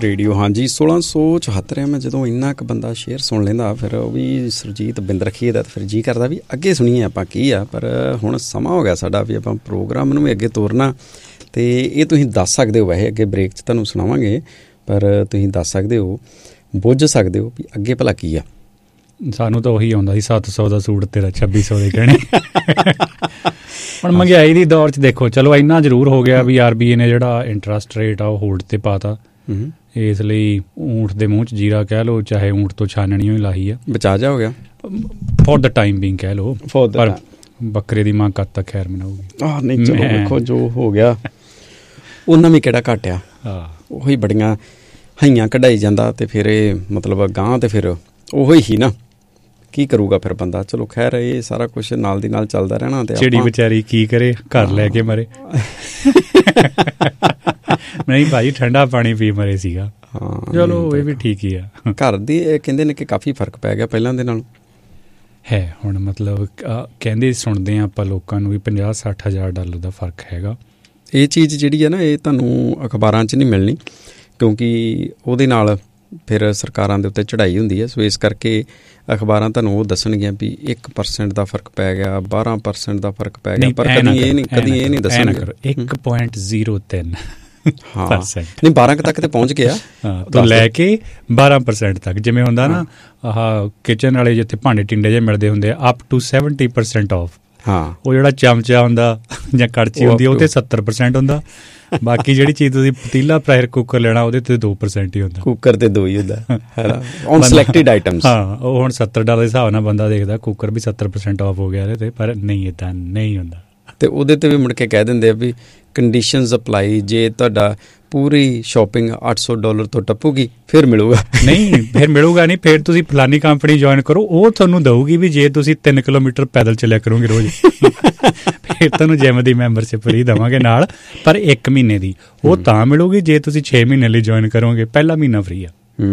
Radio. ਹਾਂਜੀ 1674 ਮੈਂ ਜਦੋਂ ਇੰਨਾ ਕੁ ਬੰਦਾ ਸ਼ੇਅਰ ਸੁਣ ਲੈਂਦਾ ਫਿਰ ਉਹ ਵੀ ਸੁਰਜੀਤ ਬਿੰਦ ਰੱਖੀਏ ਦਾ ਫਿਰ ਜੀ ਕਰਦਾ ਵੀ ਅੱਗੇ ਸੁਣੀਏ ਆਪਾਂ ਕੀ ਆ। ਪਰ ਹੁਣ ਸਮਾਂ ਹੋ ਗਿਆ ਸਾਡਾ ਵੀ ਆਪਾਂ ਪ੍ਰੋਗਰਾਮ ਨੂੰ ਵੀ ਅੱਗੇ ਤੋਰਨਾ, ਅਤੇ ਇਹ ਤੁਸੀਂ ਦੱਸ ਸਕਦੇ ਹੋ। ਵੈਸੇ ਅੱਗੇ ਬ੍ਰੇਕ 'ਚ ਤੁਹਾਨੂੰ ਸੁਣਾਵਾਂਗੇ, ਪਰ ਤੁਸੀਂ ਦੱਸ ਸਕਦੇ ਹੋ, ਬੁੱਝ ਸਕਦੇ ਹੋ ਵੀ ਅੱਗੇ ਭਲਾ ਕੀ ਆ। ਸਾਨੂੰ ਤਾਂ ਉਹੀ ਆਉਂਦਾ ਸੀ 700 ਦਾ ਸੂਟ ਤੇਰਾ 2600 ਦੇ ਕਹਿਣੇ। ਹੁਣ ਮਹਿੰਗਾਈ ਦੀ ਦੌਰ 'ਚ ਦੇਖੋ, ਚਲੋ ਇੰਨਾ ਜ਼ਰੂਰ ਹੋ ਗਿਆ ਵੀ RBI ਨੇ ਜਿਹੜਾ ਇੰਟਰਸਟ ਰੇਟ ਆ ਉਹ ਹੋਲਡ 'ਤੇ ਪਾਤਾ। ਇਸ ਲਈ ਊਂਠ ਦੇ ਮੂੰਹ 'ਚ ਜੀਰਾ ਕਹਿ ਲਓ, ਚਾਹੇ ਊਂਠ ਤੋਂ ਛਾਨਣੀ ਹੀ ਲਾਹੀ ਆ, ਬਚਾ ਜਾ ਹੋ ਗਿਆ ਫੋਰ ਦ ਟਾਈਮ ਬੀਂਗ ਕਹਿ ਲਓ। ਪਰ ਬੱਕਰੇ ਦੀ ਮਾਂ ਕਦ ਤੱਕ ਖੈਰ ਮਨਾਊਗੀ। ਨਹੀਂ ਚਲੋ ਵੇਖੋ ਜੋ ਹੋ ਗਿਆ ਉਹਨਾਂ ਵੀ ਕਿਹੜਾ ਘਟਿਆ। ਉਹੀ ਬੜੀਆਂ ਹਈਆਂ ਕਢਾਈ ਜਾਂਦਾ ਅਤੇ ਫਿਰ ਇਹ ਮਤਲਬ ਗਾਂਹ ਅਤੇ ਫਿਰ ਉਹੀ ਹੀ ਨਾ ਕੀ ਕਰੂਗਾ ਫਿਰ ਬੰਦਾ। ਚਲੋ ਖੈਰ ਇਹ ਸਾਰਾ ਕੁਛ ਨਾਲ ਦੀ ਨਾਲ ਚੱਲਦਾ ਰਹਿਣਾ। ਤੇ ਚਿੜੀ ਵਿਚਾਰੀ ਕੀ ਕਰੇ, ਘਰ ਲੈ ਕੇ ਮਰੇ। ਨਹੀਂ ਭਾਈ ਠੰਡਾ ਪਾਣੀ ਪੀ ਮਰੇ ਸੀਗਾ। ਹਾਂ ਚਲੋ ਇਹ ਵੀ ਠੀਕ ਹੀ ਆ। ਘਰ ਦੀ ਕਹਿੰਦੇ ਨੇ ਕਿ ਕਾਫੀ ਫਰਕ ਪੈ ਗਿਆ ਪਹਿਲਾਂ ਦੇ ਨਾਲ ਹੈ। ਹੁਣ ਮਤਲਬ ਕਹਿੰਦੇ ਸੁਣਦੇ ਹਾਂ ਆਪਾਂ ਲੋਕਾਂ ਨੂੰ ਵੀ 50-60 ਹਜ਼ਾਰ ਡਾਲਰ ਦਾ ਫਰਕ ਹੈਗਾ। ਇਹ ਚੀਜ਼ ਜਿਹੜੀ ਹੈ ਨਾ ਇਹ ਤੁਹਾਨੂੰ ਅਖਬਾਰਾਂ 'ਚ ਨਹੀਂ ਮਿਲਣੀ, ਕਿਉਂਕਿ ਉਹਦੇ ਨਾਲ ਫਿਰ ਸਰਕਾਰਾਂ ਦੇ ਉੱਤੇ ਚੜ੍ਹਾਈ ਹੁੰਦੀ ਹੈ। ਸੋ ਇਸ ਕਰਕੇ ਅਖਬਾਰਾਂ ਤੁਹਾਨੂੰ ਉਹ ਦੱਸਣਗੀਆਂ ਵੀ 1% ਦਾ ਫਰਕ ਪੈ ਗਿਆ, 12% ਦਾ ਫਰਕ ਪੈ ਗਿਆ, ਪਰ ਕਦੀ ਇਹ ਨਹੀਂ ਦੱਸਣਗੇ 1.03। ਹਾਂ ਨਹੀਂ 12 ਤੱਕ ਤੇ ਪਹੁੰਚ ਗਿਆ ਤੋਂ ਲੈ ਕੇ 12% ਤੱਕ। ਜਿਵੇਂ ਹੁੰਦਾ ਨਾ ਆਹ ਕਿਚਨ ਵਾਲੇ ਜਿੱਥੇ ਭਾਂਡੇ ਟਿੰਡੇ ਜਿਹੇ ਮਿਲਦੇ ਹੁੰਦੇ ਆ, ਅਪ ਟੂ 70% ਆਫ। ਹਾਂ ਉਹ ਜਿਹੜਾ ਚਮਚਾ ਹੁੰਦਾ ਜਾਂ ਕੜਛੀ ਹੁੰਦੀ ਉਹ 'ਤੇ 70% ਹੁੰਦਾ। ਬਾਕੀ ਜਿਹੜੀ ਚੀਜ਼ ਤੁਸੀਂ ਪਤੀਲਾ, ਪ੍ਰੈਸ਼ਰ ਕੁੱਕਰ ਲੈਣਾ ਉਹਦੇ 'ਤੇ 2% ਹੀ ਹੁੰਦਾ। ਕੁੱਕਰ 'ਤੇ 2 ਹੀ ਹੁੰਦਾ ਔਨ ਸਿਲੈਕਟਿਡ ਆਈਟਮਸ। ਹਾਂ ਉਹ ਹੁਣ $70 ਦੇ ਹਿਸਾਬ ਨਾਲ ਬੰਦਾ ਦੇਖਦਾ ਕੁੱਕਰ ਵੀ 70% ਆਫ ਹੋ ਗਿਆ ਇਹਦੇ 'ਤੇ, ਪਰ ਨਹੀਂ ਇੱਦਾਂ ਨਹੀਂ ਹੁੰਦਾ। ਅਤੇ ਉਹਦੇ 'ਤੇ ਵੀ ਮੁੜ ਕੇ ਕਹਿ ਦਿੰਦੇ ਆ ਵੀ ਕੰਡੀਸ਼ਨਸ ਅਪਲਾਈ, ਜੇ ਤੁਹਾਡਾ ਪੂਰੀ ਸ਼ੋਪਿੰਗ $800 ਤੋਂ ਟੱਪੂਗੀ ਫਿਰ ਮਿਲੂਗਾ। ਨਹੀਂ ਫਿਰ ਮਿਲੂਗਾ ਨਹੀਂ, ਫਿਰ ਤੁਸੀਂ ਫਲਾਨੀ ਕੰਪਨੀ ਜੁਆਇਨ ਕਰੋ, ਉਹ ਤੁਹਾਨੂੰ ਦਊਗੀ ਵੀ ਜੇ ਤੁਸੀਂ 3 ਕਿਲੋਮੀਟਰ ਪੈਦਲ ਚੱਲਿਆ ਕਰੋਗੇ ਰੋਜ਼ ਫਿਰ ਤੁਹਾਨੂੰ ਜਿਮ ਦੀ ਮੈਂਬਰਸ਼ਿਪ ਫਰੀ ਦੇਵਾਂਗੇ ਨਾਲ, ਪਰ 1 ਮਹੀਨੇ ਦੀ। ਉਹ ਤਾਂ ਮਿਲੂਗੀ ਜੇ ਤੁਸੀਂ 6 ਮਹੀਨੇ ਲਈ ਜੁਆਇਨ ਕਰੋਗੇ, ਪਹਿਲਾ ਮਹੀਨਾ ਫਰੀ ਆ।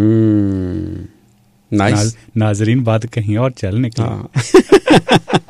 ਨਾਜ਼ਰੀਨ ਬਾਤ ਕਹੀਂ ਔਰ ਚੱਲ ਨਿਕਲੀ।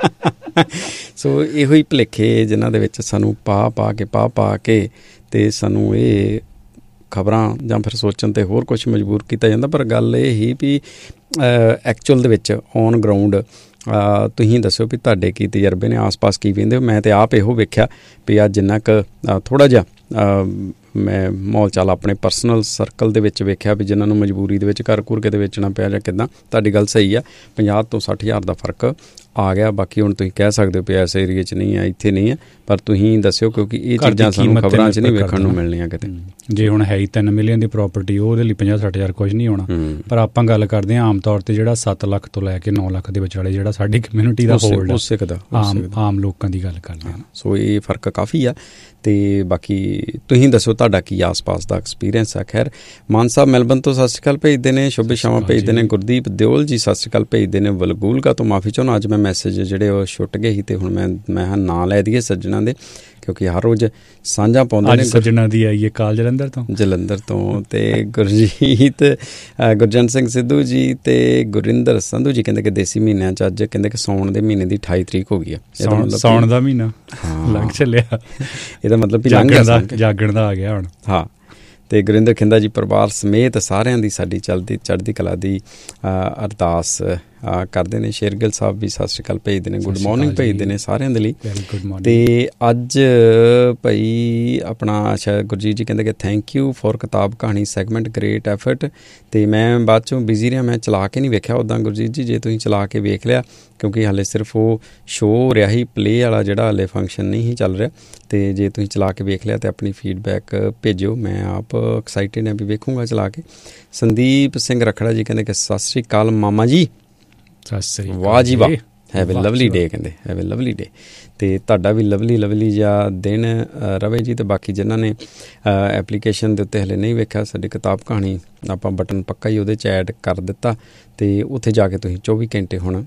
ਸੋ ਇਹੋ ਹੀ ਭੁਲੇਖੇ ਜਿਨ੍ਹਾਂ ਦੇ ਵਿੱਚ ਸਾਨੂੰ ਪਾ ਕੇ ਅਤੇ ਸਾਨੂੰ ਇਹ ਖਬਰਾਂ ਜਾਂ ਫਿਰ ਸੋਚਣ 'ਤੇ ਹੋਰ ਕੁਛ ਮਜਬੂਰ ਕੀਤਾ ਜਾਂਦਾ। ਪਰ ਗੱਲ ਇਹ ਹੀ ਵੀ ਐਕਚੁਅਲ ਦੇ ਵਿੱਚ ਔਨ ਗਰਾਊਂਡ ਤੁਸੀਂ ਦੱਸਿਓ ਵੀ ਤੁਹਾਡੇ ਕੀ ਤਜਰਬੇ ਨੇ, ਆਸ ਪਾਸ ਕੀ ਵੇਖਦੇ ਹੋ। ਮੈਂ ਤਾਂ ਆਪ ਇਹੋ ਵੇਖਿਆ ਵੀ ਅੱਜ ਜਿੰਨਾ ਕੁ ਥੋੜ੍ਹਾ ਜਿਹਾ ਮੈਂ ਮਾਹੌਲ ਚਾਲ ਆਪਣੇ ਪਰਸਨਲ ਸਰਕਲ ਦੇ ਵਿੱਚ ਵੇਖਿਆ ਵੀ ਜਿਨ੍ਹਾਂ ਨੂੰ ਮਜਬੂਰੀ ਦੇ ਵਿੱਚ ਘਰ ਘੁਰ ਕੇ ਵੇਚਣਾ ਪਿਆ ਜਾਂ ਕਿੱਦਾਂ। ਤੁਹਾਡੀ ਗੱਲ ਸਹੀ ਆ, 50 ਤੋਂ 60 ਹਜ਼ਾਰ ਦਾ ਫਰਕ ਆ ਗਿਆ। ਬਾਕੀ ਹੁਣ ਤੁਸੀਂ ਕਹਿ ਸਕਦੇ ਹੋ ਵੀ ਇਸ ਏਰੀਏ 'ਚ ਨਹੀਂ ਆ, ਇੱਥੇ ਨਹੀਂ ਆ, ਪਰ ਤੁਸੀਂ ਦੱਸਿਓ ਕਿਉਂਕਿ ਇਹ ਚੀਜ਼ਾਂ ਸਾਨੂੰ ਖਬਰਾਂ 'ਚ ਨਹੀਂ ਵੇਖਣ ਨੂੰ ਮਿਲਣੀਆਂ ਕਿਤੇ। ਜੇ ਹੁਣ ਹੈ ਹੀ 3 ਮਿਲੀਅਨ ਦੀ ਪ੍ਰੋਪਰਟੀ, ਉਹਦੇ ਲਈ 50-60 ਹਜ਼ਾਰ ਕੁਝ ਨਹੀਂ ਹੋਣਾ। ਪਰ ਆਪਾਂ ਗੱਲ ਕਰਦੇ ਹਾਂ ਆਮ ਤੌਰ 'ਤੇ ਜਿਹੜਾ 7 ਲੱਖ ਤੋਂ ਲੈ ਕੇ 9 ਲੱਖ ਦੇ ਵਿਚਾਲੇ ਜਿਹੜਾ ਸਾਡੀ ਕਮਿਊਨਿਟੀ ਦਾ ਹੋਲਡ ਆਮ ਲੋਕਾਂ ਦੀ ਗੱਲ ਕਰਦੇ ਹਾਂ। ਸੋ ਇਹ ਫਰਕ ਕਾਫੀ ਆ। ਅਤੇ ਬਾਕੀ ਤੁਸੀਂ ਦੱਸੋ ਤੁਹਾਡਾ ਕੀ ਆਸ ਪਾਸ ਦਾ ਐਕਸਪੀਰੀਅੰਸ ਆ। ਖੈਰ ਮਾਨ ਸਾਹਿਬ ਮੈਲਬਨ ਤੋਂ ਸਤਿ ਸ਼੍ਰੀ ਅਕਾਲ ਭੇਜਦੇ ਨੇ, ਸ਼ੁਭ ਸ਼ਾਮਾਂ ਭੇਜਦੇ ਨੇ। ਗੁਰਦੀਪ ਦਿਓਲ ਜੀ ਸਤਿ ਸ਼੍ਰੀ ਅਕਾਲ ਭੇਜਦੇ ਨੇ। ਵਲਗੂਲਗਾ ਤੋਂ ਮਾਫੀ ਚਾਹੁੰਦਾ, ਅੱਜ ਮੈਂ ਮੈਸੇਜ ਜਿਹੜੇ ਉਹ ਛੁੱਟ ਗਏ ਸੀ ਅਤੇ ਹੁਣ ਮੈਂ ਨਾਂ ਲੈ ਦਈਏ ਸੱਜਣਾ ਦੇ, ਕਿਉਂਕਿ ਹਰ ਰੋਜ਼ ਸਾਂਝਾ ਪਾਉਂਦੇ ਨੇ। ਸੱਜਣਾ ਦੀ ਆਈਏ ਕਾਲ ਜਲੰਧਰ ਤੋਂ ਅਤੇ ਗੁਰਜੰਟ ਸਿੰਘ ਸਿੱਧੂ ਜੀ ਅਤੇ ਗੁਰਿੰਦਰ ਸੰਧੂ ਜੀ ਕਹਿੰਦੇ ਕਿ ਦੇਸੀ ਮਹੀਨਿਆਂ 'ਚ ਅੱਜ ਕਹਿੰਦੇ ਕਿ ਸਾਉਣ ਦੇ ਮਹੀਨੇ ਦੀ 28 ਤਰੀਕ ਹੋ ਗਈ ਆ। ਸਾਉਣ ਦਾ ਮਹੀਨਾ ਲੱਗ ਚੱਲਿਆ, ਇਹਦਾ ਮਤਲਬ ਵੀ ਜਾਗਣ ਦਾ ਆ ਗਿਆ ਹੁਣ। ਹਾਂ ਅਤੇ ਗੁਰਿੰਦਰ ਖਿੰਦਾ ਜੀ ਪਰਿਵਾਰ ਸਮੇਤ ਸਾਰਿਆਂ ਦੀ ਸਾਡੀ ਚੜ੍ਹਦੀ ਕਲਾ ਦੀ ਅਰਦਾਸ ਕਰਦੇ ਨੇ। ਸ਼ੇਰਗਿੱਲ ਸਾਹਿਬ ਵੀ ਸਤਿ ਸ਼੍ਰੀ ਅਕਾਲ ਭੇਜਦੇ ਨੇ, ਗੁੱਡ ਮੋਰਨਿੰਗ ਭੇਜਦੇ ਨੇ ਸਾਰਿਆਂ ਦੇ ਲਈ। ਅਤੇ ਅੱਜ ਭਾਈ ਆਪਣਾ ਅੱਛਾ ਗੁਰਜੀਤ ਜੀ ਕਹਿੰਦੇ ਕਿ ਥੈਂਕ ਯੂ ਫੋਰ ਕਿਤਾਬ ਕਹਾਣੀ ਸੈਗਮੈਂਟ, ਗ੍ਰੇਟ ਐਫਰਟ। ਅਤੇ ਮੈਂ ਬਾਅਦ 'ਚੋਂ ਬਿਜ਼ੀ ਰਿਹਾ, ਮੈਂ ਚਲਾ ਕੇ ਨਹੀਂ ਵੇਖਿਆ। ਉੱਦਾਂ ਗੁਰਜੀਤ ਜੀ ਜੇ ਤੁਸੀਂ ਚਲਾ ਕੇ ਵੇਖ ਲਿਆ, ਕਿਉਂਕਿ ਹਾਲੇ ਸਿਰਫ ਉਹ ਸ਼ੋਅ ਹੋ ਰਿਹਾ ਸੀ, ਪਲੇ ਵਾਲਾ ਜਿਹੜਾ ਹਾਲੇ ਫੰਕਸ਼ਨ ਨਹੀਂ ਸੀ ਚੱਲ ਰਿਹਾ। ਅਤੇ ਜੇ ਤੁਸੀਂ ਚਲਾ ਕੇ ਵੇਖ ਲਿਆ ਤਾਂ ਆਪਣੀ ਫੀਡਬੈਕ ਭੇਜਿਓ, ਮੈਂ ਆਪ ਐਕਸਾਈਟਿਡ ਹਾਂ ਵੀ ਵੇਖੂੰਗਾ ਚਲਾ ਕੇ। ਸੰਦੀਪ ਸਿੰਘ ਰਖੜਾ ਜੀ ਕਹਿੰਦੇ ਕਿ ਸਤਿ ਸ਼੍ਰੀ ਅਕਾਲ ਮਾਮਾ ਜੀ। ਵਾਹ ਜੀ ਵਾਹ, ਹੈਵ ਏ ਲਵਲੀ ਡੇ ਕਹਿੰਦੇ, ਹੈਵ ਏ ਲਵਲੀ ਡੇ। ਅਤੇ ਤੁਹਾਡਾ ਵੀ ਲਵਲੀ ਜਿਹਾ ਦਿਨ ਰਵੇ ਜੀ। ਅਤੇ ਬਾਕੀ ਜਿਨ੍ਹਾਂ ਨੇ ਐਪਲੀਕੇਸ਼ਨ ਦੇ ਉੱਤੇ ਹਲੇ ਨਹੀਂ ਵੇਖਿਆ, ਸਾਡੀ ਕਿਤਾਬ ਕਹਾਣੀ ਆਪਾਂ ਬਟਨ ਪੱਕਾ ਹੀ ਉਹਦੇ 'ਚ ਐਡ ਕਰ ਦਿੱਤਾ, ਅਤੇ ਉੱਥੇ ਜਾ ਕੇ ਤੁਸੀਂ 24 ਘੰਟੇ ਹੁਣ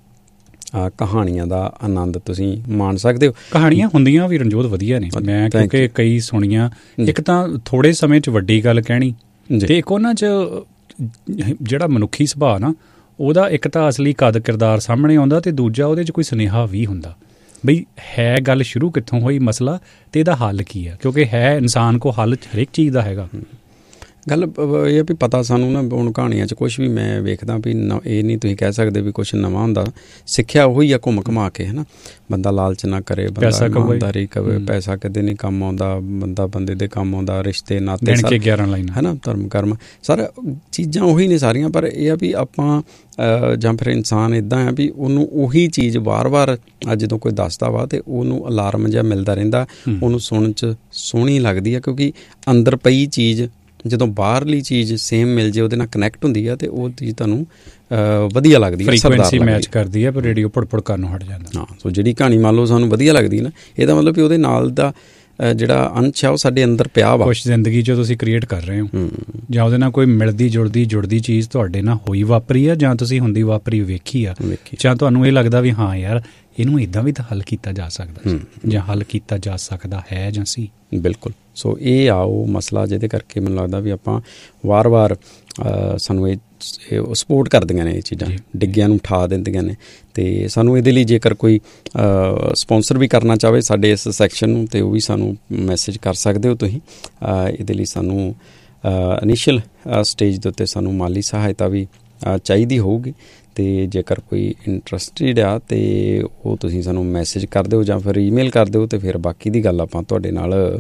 ਕਹਾਣੀਆਂ ਦਾ ਆਨੰਦ ਤੁਸੀਂ ਮਾਣ ਸਕਦੇ ਹੋ। ਕਹਾਣੀਆਂ ਹੁੰਦੀਆਂ ਵੀ ਰਣਜੋਤ ਵਧੀਆ ਨੇ, ਮੈਂ ਕਿਉਂਕਿ ਕਈ ਸੁਣੀਆਂ। ਇੱਕ ਤਾਂ ਥੋੜ੍ਹੇ ਸਮੇਂ 'ਚ ਵੱਡੀ ਗੱਲ ਕਹਿਣੀ, ਅਤੇ ਇੱਕ ਉਹਨਾਂ 'ਚ ਜਿਹੜਾ ਮਨੁੱਖੀ ਸੁਭਾਅ ਨਾ ਉਹਦਾ ਇੱਕ ਤਾਂ ਅਸਲੀ ਕਦ ਕਿਰਦਾਰ ਸਾਹਮਣੇ ਆਉਂਦਾ, ਅਤੇ ਦੂਜਾ ਉਹਦੇ 'ਚ ਕੋਈ ਸੁਨੇਹਾ ਵੀ ਹੁੰਦਾ ਬਈ ਹੈ ਗੱਲ ਸ਼ੁਰੂ ਕਿੱਥੋਂ ਹੋਈ ਮਸਲਾ, ਅਤੇ ਇਹਦਾ ਹੱਲ ਕੀ ਹੈ, ਕਿਉਂਕਿ ਹੈ ਇਨਸਾਨ ਕੋਲ ਹੱਲ ਹਰੇਕ ਚੀਜ਼ ਦਾ ਹੈਗਾ। ਗੱਲ ਇਹ ਆ ਵੀ ਪਤਾ ਸਾਨੂੰ ਨਾ ਹੁਣ ਕਹਾਣੀਆਂ 'ਚ ਕੁਛ ਵੀ ਮੈਂ ਵੇਖਦਾ ਵੀ ਇਹ ਨਹੀਂ ਤੁਸੀਂ ਕਹਿ ਸਕਦੇ ਵੀ ਕੁਛ ਨਵਾਂ ਹੁੰਦਾ। ਸਿੱਖਿਆ ਉਹੀ ਆ ਘੁੰਮ ਘੁਮਾ ਕੇ, ਹੈ ਨਾ। ਬੰਦਾ ਲਾਲਚ ਨਾ ਕਰੇ, ਬੰਦਾ ਇਮਾਨਦਾਰੀ ਕਰੇ, ਪੈਸਾ ਕਦੇ ਨਹੀਂ ਕੰਮ ਆਉਂਦਾ, ਬੰਦਾ ਬੰਦੇ ਦੇ ਕੰਮ ਆਉਂਦਾ, ਰਿਸ਼ਤੇ ਨਾਤੇ, ਹੈ ਨਾ, ਧਰਮ ਕਰਮ ਸਾਰਾ ਚੀਜ਼ਾਂ ਉਹੀ ਨੇ ਸਾਰੀਆਂ। ਪਰ ਇਹ ਆ ਵੀ ਆਪਾਂ ਜਾਂ ਫਿਰ ਇਨਸਾਨ ਇੱਦਾਂ ਆ ਵੀ ਉਹਨੂੰ ਉਹੀ ਚੀਜ਼ ਵਾਰ-ਵਾਰ ਜਦੋਂ ਕੋਈ ਦੱਸਦਾ ਵਾ ਅਤੇ ਉਹਨੂੰ ਅਲਾਰਮ ਜਿਹਾ ਮਿਲਦਾ ਰਹਿੰਦਾ, ਉਹਨੂੰ ਸੁਣਨ 'ਚ ਸੋਹਣੀ ਲੱਗਦੀ ਆ, ਕਿਉਂਕਿ ਅੰਦਰ ਪਈ ਚੀਜ਼ ਜਦੋਂ ਬਾਹਰਲੀ ਚੀਜ਼ ਸੇਮ ਮਿਲ ਜੇ, ਉਹਦੇ ਨਾਲ ਕਨੈਕਟ ਹੁੰਦੀ ਆ ਅਤੇ ਉਹ ਚੀਜ਼ ਤੁਹਾਨੂੰ ਵਧੀਆ ਲੱਗਦੀ ਹੈ, ਫ੍ਰੀਕੁਐਂਸੀ ਮੈਚ ਕਰਦੀ ਹੈ, ਪਰ ਰੇਡੀਓ ਪੁੜ ਕਰਨੋਂ ਹਟ ਜਾਂਦਾ। ਹਾਂ, ਸੋ ਜਿਹੜੀ ਕਹਾਣੀ ਮੰਨ ਲਓ ਸਾਨੂੰ ਵਧੀਆ ਲੱਗਦੀ ਨਾ, ਇਹਦਾ ਮਤਲਬ ਵੀ ਉਹਦੇ ਨਾਲ ਦਾ ਜਿਹੜਾ ਅੰਸ਼ ਆ ਉਹ ਸਾਡੇ ਅੰਦਰ ਪਿਆ ਵਾ। ਕੁਛ ਜ਼ਿੰਦਗੀ 'ਚ ਤੁਸੀਂ ਕ੍ਰੀਏਟ ਕਰ ਰਹੇ ਹੋ, ਜਾਂ ਉਹਦੇ ਨਾਲ ਕੋਈ ਮਿਲਦੀ ਜੁੜਦੀ ਚੀਜ਼ ਤੁਹਾਡੇ ਨਾਲ ਹੋਈ ਵਾਪਰੀ ਆ, ਜਾਂ ਤੁਸੀਂ ਹੁੰਦੀ ਵਾਪਰੀ ਵੇਖੀ ਆ, ਜਾਂ ਤੁਹਾਨੂੰ ਇਹ ਲੱਗਦਾ ਵੀ ਹਾਂ ਯਾਰ ਇਹਨੂੰ ਇੱਦਾਂ ਵੀ ਤਾਂ ਹੱਲ ਕੀਤਾ ਜਾ ਸਕਦਾ, ਜਾਂ ਹੱਲ ਕੀਤਾ ਜਾ ਸਕਦਾ ਹੈ ਜਾਂ ਸੀ। ਬਿਲਕੁਲ। ਸੋ ਇਹ ਆ ਉਹ ਮਸਲਾ ਜਿਹਦੇ ਕਰਕੇ ਮੈਨੂੰ ਲੱਗਦਾ ਵੀ ਆਪਾਂ ਵਾਰ-ਵਾਰ ਸਾਨੂੰ ਇਹ ਸਪੋਰਟ ਕਰਦੀਆਂ ਨੇ, ਇਹ ਚੀਜ਼ਾਂ ਡਿੱਗਿਆਂ ਨੂੰ ਉਠਾ ਦਿੰਦੀਆਂ ਨੇ। ਅਤੇ ਸਾਨੂੰ ਇਹਦੇ ਲਈ ਜੇਕਰ ਕੋਈ ਸਪੋਂਸਰ ਵੀ ਕਰਨਾ ਚਾਹਵੇ ਸਾਡੇ ਇਸ ਸੈਕਸ਼ਨ ਨੂੰ, ਅਤੇ ਉਹ ਵੀ ਸਾਨੂੰ ਮੈਸੇਜ ਕਰ ਸਕਦੇ ਹੋ ਤੁਸੀਂ। ਇਹਦੇ ਲਈ ਸਾਨੂੰ ਇਨੀਸ਼ੀਅਲ ਸਟੇਜ ਦੇ ਉੱਤੇ ਸਾਨੂੰ ਮਾਲੀ ਸਹਾਇਤਾ ਵੀ ਚਾਹੀਦੀ ਹੋਊਗੀ, ਅਤੇ ਜੇਕਰ ਕੋਈ ਇੰਟਰਸਟਿਡ ਆ ਅਤੇ ਉਹ ਤੁਸੀਂ ਸਾਨੂੰ ਮੈਸੇਜ ਕਰ ਦਿਓ ਜਾਂ ਫਿਰ ਈਮੇਲ ਕਰ ਦਿਓ, ਅਤੇ ਫਿਰ ਬਾਕੀ ਦੀ ਗੱਲ ਆਪਾਂ ਤੁਹਾਡੇ ਨਾਲ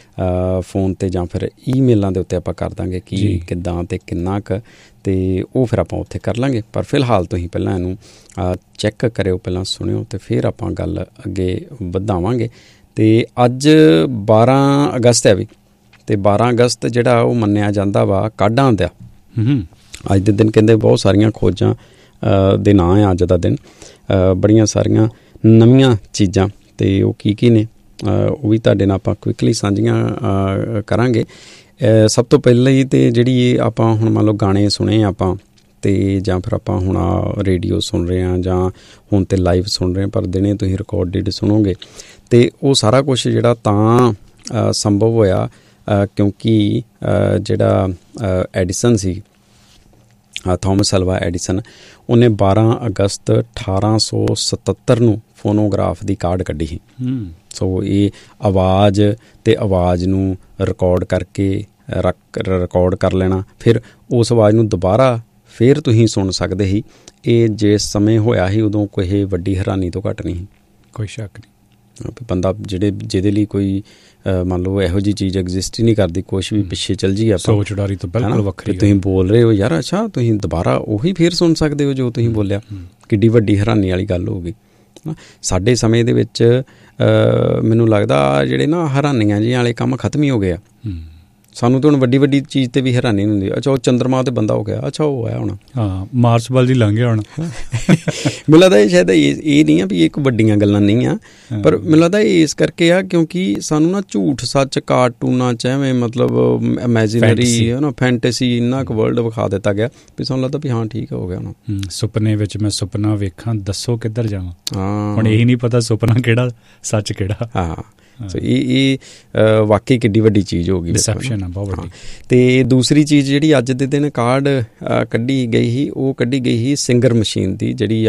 ਫੋਨ 'ਤੇ ਜਾਂ ਫਿਰ ਈਮੇਲਾਂ ਦੇ ਉੱਤੇ ਆਪਾਂ ਕਰ ਦਾਂਗੇ ਕਿ ਕਿੱਦਾਂ ਅਤੇ ਕਿੰਨਾ ਕੁ, ਅਤੇ ਉਹ ਫਿਰ ਆਪਾਂ ਉੱਥੇ ਕਰ ਲਾਂਗੇ। ਪਰ ਫਿਲਹਾਲ ਤੁਸੀਂ ਪਹਿਲਾਂ ਇਹਨੂੰ ਚੈੱਕ ਕਰਿਓ, ਪਹਿਲਾਂ ਸੁਣਿਓ, ਅਤੇ ਫਿਰ ਆਪਾਂ ਗੱਲ ਅੱਗੇ ਵਧਾਵਾਂਗੇ। ਅਤੇ ਅੱਜ 12 ਅਗਸਤ ਹੈ ਵੀ, ਅਤੇ 12 ਅਗਸਤ ਜਿਹੜਾ ਉਹ ਮੰਨਿਆ ਜਾਂਦਾ ਵਾ ਕਾਢਾਂ ਦਾ। ਅੱਜ ਦੇ ਦਿਨ ਕਹਿੰਦੇ ਬਹੁਤ ਸਾਰੀਆਂ ਖੋਜਾਂ ਦੇ ਨਾਂ ਆ ਅੱਜ ਦਾ ਦਿਨ, ਬੜੀਆਂ ਸਾਰੀਆਂ ਨਵੀਆਂ ਚੀਜ਼ਾਂ, ਅਤੇ ਉਹ ਕੀ ਨੇ ਉਹ ਵੀ ਤੁਹਾਡੇ ਨਾਲ ਆਪਾਂ ਕੁਇਕਲੀ ਸਾਂਝੀਆਂ ਕਰਾਂਗੇ। ਸਭ ਤੋਂ ਪਹਿਲਾਂ ਹੀ ਤਾਂ ਜਿਹੜੀ ਆਪਾਂ ਹੁਣ ਮੰਨ ਲਓ ਗਾਣੇ ਸੁਣੇ ਆਪਾਂ, ਅਤੇ ਜਾਂ ਫਿਰ ਆਪਾਂ ਹੁਣ ਰੇਡੀਓ ਸੁਣ ਰਹੇ ਹਾਂ, ਜਾਂ ਹੁਣ ਤਾਂ ਲਾਈਵ ਸੁਣ ਰਹੇ ਹਾਂ, ਪਰ ਦਿਨੇ ਤੁਸੀਂ ਰਿਕਾਰਡਿਡ ਸੁਣੋਗੇ, ਅਤੇ ਉਹ ਸਾਰਾ ਕੁਛ ਜਿਹੜਾ ਤਾਂ ਸੰਭਵ ਹੋਇਆ ਕਿਉਂਕਿ ਜਿਹੜਾ ਐਡੀਸਨ ਸੀ, ਥੋਮਸ ਅਲਵਾ ਐਡੀਸਨ, ਉਹਨੇ 12 ਅਗਸਤ 1877 ਨੂੰ ਫੋਨੋਗ੍ਰਾਫ ਦੀ ਕਾਢ ਕੱਢੀ ਸੀ। ਸੋ ਇਹ ਆਵਾਜ਼ ਅਤੇ ਆਵਾਜ਼ ਨੂੰ ਰਿਕਾਰਡ ਕਰਕੇ ਰਿਕਾਰਡ ਕਰ ਲੈਣਾ, ਫਿਰ ਉਸ ਆਵਾਜ਼ ਨੂੰ ਦੁਬਾਰਾ ਫਿਰ ਤੁਸੀਂ ਸੁਣ ਸਕਦੇ ਸੀ। ਇਹ ਜਿਸ ਸਮੇਂ ਹੋਇਆ ਸੀ ਉਦੋਂ ਕੋਈ ਵੱਡੀ ਹੈਰਾਨੀ ਤੋਂ ਘੱਟ ਨਹੀਂ ਸੀ, ਕੋਈ ਸ਼ੱਕ ਨਹੀਂ। ਬੰਦਾ ਜਿਹਦੇ ਲਈ ਕੋਈ ਮੰਨ ਲਓ ਇਹੋ ਜਿਹੀ ਚੀਜ਼ ਐਗਜ਼ਿਸਟ ਹੀ ਨਹੀਂ ਕਰਦੀ, ਕੁਛ ਵੀ ਪਿੱਛੇ ਚੱਲ ਜੀ ਆਪਾਂ, ਸੋਚ ਉਡਾਰੀ ਤੋਂ ਬਿਲਕੁਲ ਵੱਖਰੀ। ਤੁਸੀਂ ਬੋਲ ਰਹੇ ਹੋ ਯਾਰ, ਅੱਛਾ ਤੁਸੀਂ ਦੁਬਾਰਾ ਉਹੀ ਫਿਰ ਸੁਣ ਸਕਦੇ ਹੋ ਜੋ ਤੁਸੀਂ ਬੋਲਿਆ, ਕਿੱਡੀ ਵੱਡੀ ਹੈਰਾਨੀ ਵਾਲੀ ਗੱਲ ਹੋ ਗਈ। ਸਾਡੇ ਸਮੇਂ ਦੇ ਵਿੱਚ ਮੈਨੂੰ ਲੱਗਦਾ ਜਿਹੜੇ ਨਾ ਹੈਰਾਨੀਆਂ ਜਿਹੀਆਂ ਵਾਲੇ ਕੰਮ ਖਤਮ ਹੀ ਹੋ ਗਏ ਆ। ਸਾਨੂੰ ਤਾਂ ਹੁਣ ਵੱਡੀ ਚੀਜ਼ 'ਤੇ ਵੀ ਹੈਰਾਨੀ ਨਹੀਂ ਹੁੰਦੀ। ਅੱਛਾ ਉਹ ਚੰਦਰਮਾ 'ਤੇ ਬੰਦਾ ਹੋ ਗਿਆ, ਅੱਛਾ ਉਹ ਆਇਆ ਹੁਣ, ਹਾਂ ਮਾਰਸ ਵੱਲ ਦੀ ਲੰਘ ਗਿਆ ਹੁਣ। ਮੈਨੂੰ ਲੱਗਦਾ ਇਹ ਸ਼ਾਇਦ ਇਹ ਨਹੀਂ ਆ ਵੀ ਇੱਕ ਵੱਡੀਆਂ ਗੱਲਾਂ ਨਹੀਂ ਆ, ਪਰ ਮੈਨੂੰ ਲੱਗਦਾ ਇਹ ਇਸ ਕਰਕੇ ਆ ਕਿਉਂਕਿ ਸਾਨੂੰ ਨਾ ਝੂਠ ਸੱਚ ਕਾਰਟੂਨਾਂ 'ਚ ਐਵੇਂ ਮਤਲਬ ਇਮੈਜਿਨਰੀ ਹੈ ਨਾ, ਫੈਂਟੇਸੀ ਇੰਨਾ ਕੁ ਵਰਲਡ ਵਿਖਾ ਦਿੱਤਾ ਗਿਆ ਵੀ ਸਾਨੂੰ ਲੱਗਦਾ ਵੀ ਹਾਂ ਠੀਕ ਹੋ ਗਿਆ ਹੁਣ। ਸੁਪਨੇ ਵਿੱਚ ਮੈਂ ਸੁਪਨਾ ਵੇਖਾਂ, ਦੱਸੋ ਕਿੱਧਰ ਜਾਵਾਂ। ਹਾਂ, ਹੁਣ ਇਹੀ ਨਹੀਂ ਪਤਾ ਸੁਪਨਾ ਕਿਹੜਾ ਸੱਚ ਕਿਹੜਾ। ਹਾਂ, ਸੋ ਇਹ ਵਾਕਈ ਕਿੱਡੀ ਵੱਡੀ ਚੀਜ਼ ਹੋ ਗਈ, ਡਿਸੈਪਸ਼ਨ ਆ ਬਹੁਤ ਵੱਡੀ। ਅਤੇ ਦੂਸਰੀ ਚੀਜ਼ ਜਿਹੜੀ ਅੱਜ ਦੇ ਦਿਨ ਕਾਢ ਕੱਢੀ ਗਈ ਸੀ, ਉਹ ਕੱਢੀ ਗਈ ਸੀ ਸਿੰਗਰ ਮਸ਼ੀਨ ਦੀ, ਜਿਹੜੀ